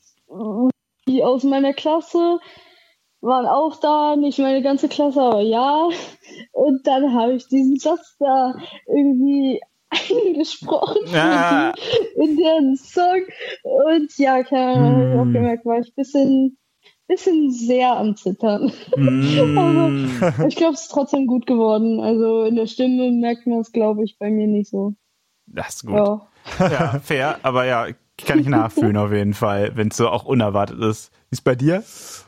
Speaker 5: die aus meiner Klasse waren auch da, nicht meine ganze Klasse, aber ja. Und dann habe ich diesen Satz da irgendwie eingesprochen
Speaker 1: Ja.
Speaker 5: in deren Song. Und ja, keine Ahnung, habe ich auch gemerkt, war ich ein bisschen, bisschen sehr am Zittern.
Speaker 1: Mm.
Speaker 5: Aber ich glaube, es ist trotzdem gut geworden. Also in der Stimme merkt man es, glaube ich, bei mir nicht so.
Speaker 1: Das ist gut.
Speaker 5: Ja.
Speaker 1: Ja, fair, aber ja, kann ich nachfühlen auf jeden Fall, wenn es so auch unerwartet ist. Wie ist bei dir?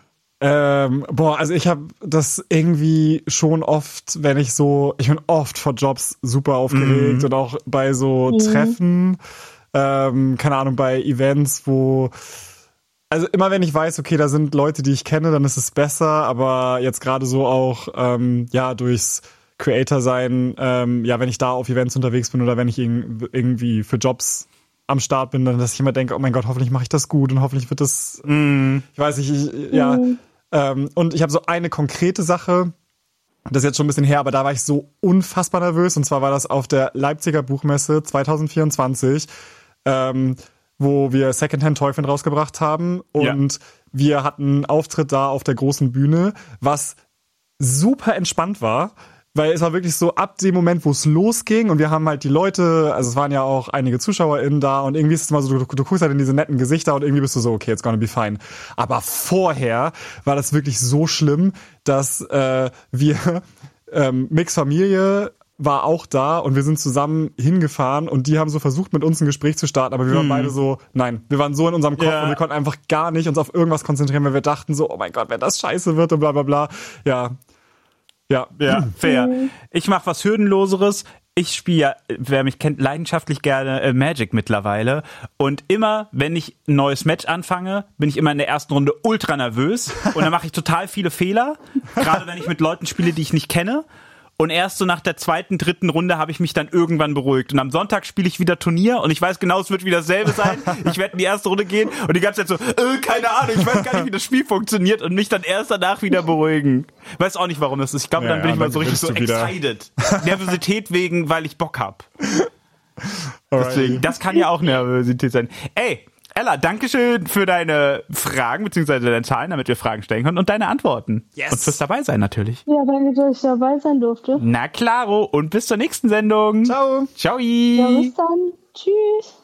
Speaker 3: Ähm, boah, also ich habe das irgendwie schon oft, wenn ich so, ich bin oft vor Jobs super aufgeregt
Speaker 1: Mhm.
Speaker 3: und auch bei so
Speaker 5: Mhm.
Speaker 3: Treffen, ähm, keine Ahnung, bei Events, wo, also immer wenn ich weiß, okay, da sind Leute, die ich kenne, dann ist es besser, aber jetzt gerade so auch, ähm, ja, durchs Creator sein, ähm, ja, wenn ich da auf Events unterwegs bin oder wenn ich irg- irgendwie für Jobs am Start bin, dann dass ich immer denke, oh mein Gott, hoffentlich mache ich das gut und hoffentlich wird das,
Speaker 1: Mm.
Speaker 3: ich weiß nicht, ich, ja,
Speaker 5: Mhm.
Speaker 3: ähm, und ich habe so eine konkrete Sache, das ist jetzt schon ein bisschen her, aber da war ich so unfassbar nervös, und zwar war das auf der Leipziger Buchmesse zwanzig vierundzwanzig, ähm, wo wir Secondhand Teufel rausgebracht haben, und
Speaker 1: Ja.
Speaker 3: wir hatten einen Auftritt da auf der großen Bühne, was super entspannt war, weil es war wirklich so ab dem Moment, wo es losging, und wir haben halt die Leute, also es waren ja auch einige ZuschauerInnen da, und irgendwie ist es mal so, du, du guckst halt in diese netten Gesichter und irgendwie bist du so, okay, it's gonna be fine. Aber vorher war das wirklich so schlimm, dass äh, wir, ähm, Mix Familie war auch da und wir sind zusammen hingefahren und die haben so versucht, mit uns ein Gespräch zu starten, aber wir waren
Speaker 1: Hm.
Speaker 3: beide so, nein, wir waren so in unserem Kopf
Speaker 1: Ja.
Speaker 3: und wir konnten einfach gar nicht uns auf irgendwas konzentrieren, weil wir dachten so, oh mein Gott, wenn das scheiße wird und bla bla bla. Ja, ja.
Speaker 1: Ja, fair. Ich mache was Hürdenloseres. Ich spiele ja, wer mich kennt, leidenschaftlich gerne äh, Magic mittlerweile. Und immer, wenn ich ein neues Match anfange, bin ich immer in der ersten Runde ultra nervös. Und dann mache ich total viele Fehler. Gerade wenn ich mit Leuten spiele, die ich nicht kenne. Und erst so nach der zweiten, dritten Runde habe ich mich dann irgendwann beruhigt. Und am Sonntag spiele ich wieder Turnier und ich weiß genau, es wird wieder dasselbe sein. Ich werde in die erste Runde gehen und die ganze Zeit so, äh, keine Ahnung, ich weiß gar nicht, wie das Spiel funktioniert, und mich dann erst danach wieder beruhigen. Weiß auch nicht, warum das ist. Ich glaube,
Speaker 3: Ja,
Speaker 1: dann bin
Speaker 3: ja,
Speaker 1: ich mal
Speaker 3: dann
Speaker 1: so richtig so
Speaker 3: gewinnst du wieder.
Speaker 1: excited. Nervosität wegen, weil ich Bock hab.
Speaker 3: Alright.
Speaker 1: Deswegen, das kann ja auch Nervosität sein. Ey, Ella, dankeschön für deine Fragen, beziehungsweise deine Zahlen, damit wir Fragen stellen können, und deine Antworten.
Speaker 3: Yes.
Speaker 1: Und fürs dabei sein natürlich.
Speaker 5: Ja, danke, dass ich dabei sein durfte.
Speaker 1: Na klaro, und bis zur nächsten Sendung.
Speaker 3: Ciao.
Speaker 1: Ciao.
Speaker 5: Ja, bis dann. Tschüss.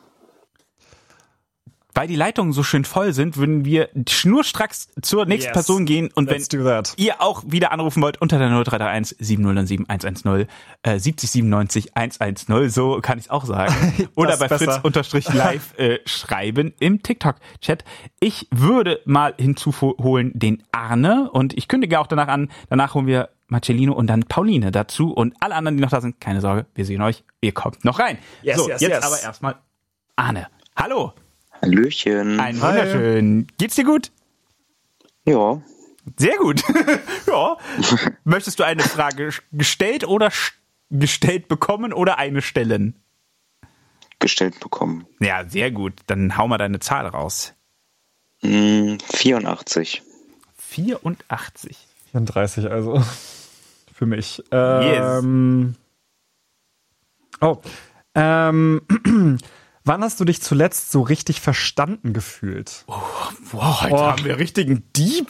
Speaker 1: Weil die Leitungen so schön voll sind, würden wir schnurstracks zur nächsten
Speaker 3: Yes.
Speaker 1: Person gehen. Und
Speaker 3: Let's
Speaker 1: wenn
Speaker 3: do that.
Speaker 1: ihr auch wieder anrufen wollt, unter der null drei drei eins sieben null sieben eins eins null, äh, siebzig siebenundneunzig hundertzehn, so kann ich es auch sagen. Oder
Speaker 3: Das
Speaker 1: bei
Speaker 3: ist besser.
Speaker 1: Fritz-Live äh, schreiben im TikTok-Chat. Ich würde mal hinzuholen den Arne, und ich kündige auch danach an, danach holen wir Marcellino und dann Pauline dazu. Und alle anderen, die noch da sind, keine Sorge, wir sehen euch. Ihr kommt noch rein.
Speaker 3: Yes,
Speaker 1: so,
Speaker 3: yes,
Speaker 1: jetzt
Speaker 3: yes.
Speaker 1: aber erstmal Arne. Hallo.
Speaker 6: Hallöchen.
Speaker 1: Ein wunderschön. Geht's dir gut?
Speaker 6: Ja.
Speaker 1: Sehr gut. Ja. Möchtest du eine Frage gestellt oder gestellt bekommen oder eine stellen?
Speaker 6: Gestellt bekommen.
Speaker 1: Ja, sehr gut. Dann hau mal deine Zahl raus.
Speaker 6: Mm, vierundachtzig.
Speaker 1: vierundachtzig.
Speaker 3: vierunddreißig also. Für mich. Ähm, yes. Oh. Ähm, wann hast du dich zuletzt so richtig verstanden gefühlt?
Speaker 1: Oh, wow, heute oh. haben wir richtigen Dieb.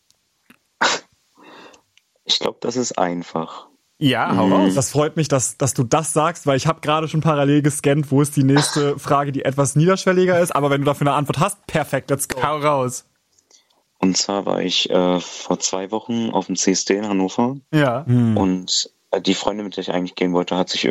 Speaker 6: Ich glaube, das ist einfach.
Speaker 1: Ja, hau raus.
Speaker 3: Das freut mich, dass, dass du das sagst, weil ich habe gerade schon parallel gescannt, wo ist die nächste Frage, die etwas niederschwelliger ist. Aber wenn du dafür eine Antwort hast, perfekt, let's go.
Speaker 1: Hau raus.
Speaker 6: Und zwar war ich äh, vor zwei Wochen auf dem C S D in Hannover.
Speaker 1: Ja.
Speaker 6: Hm. Und äh, die Freundin, mit der ich eigentlich gehen wollte, hat sich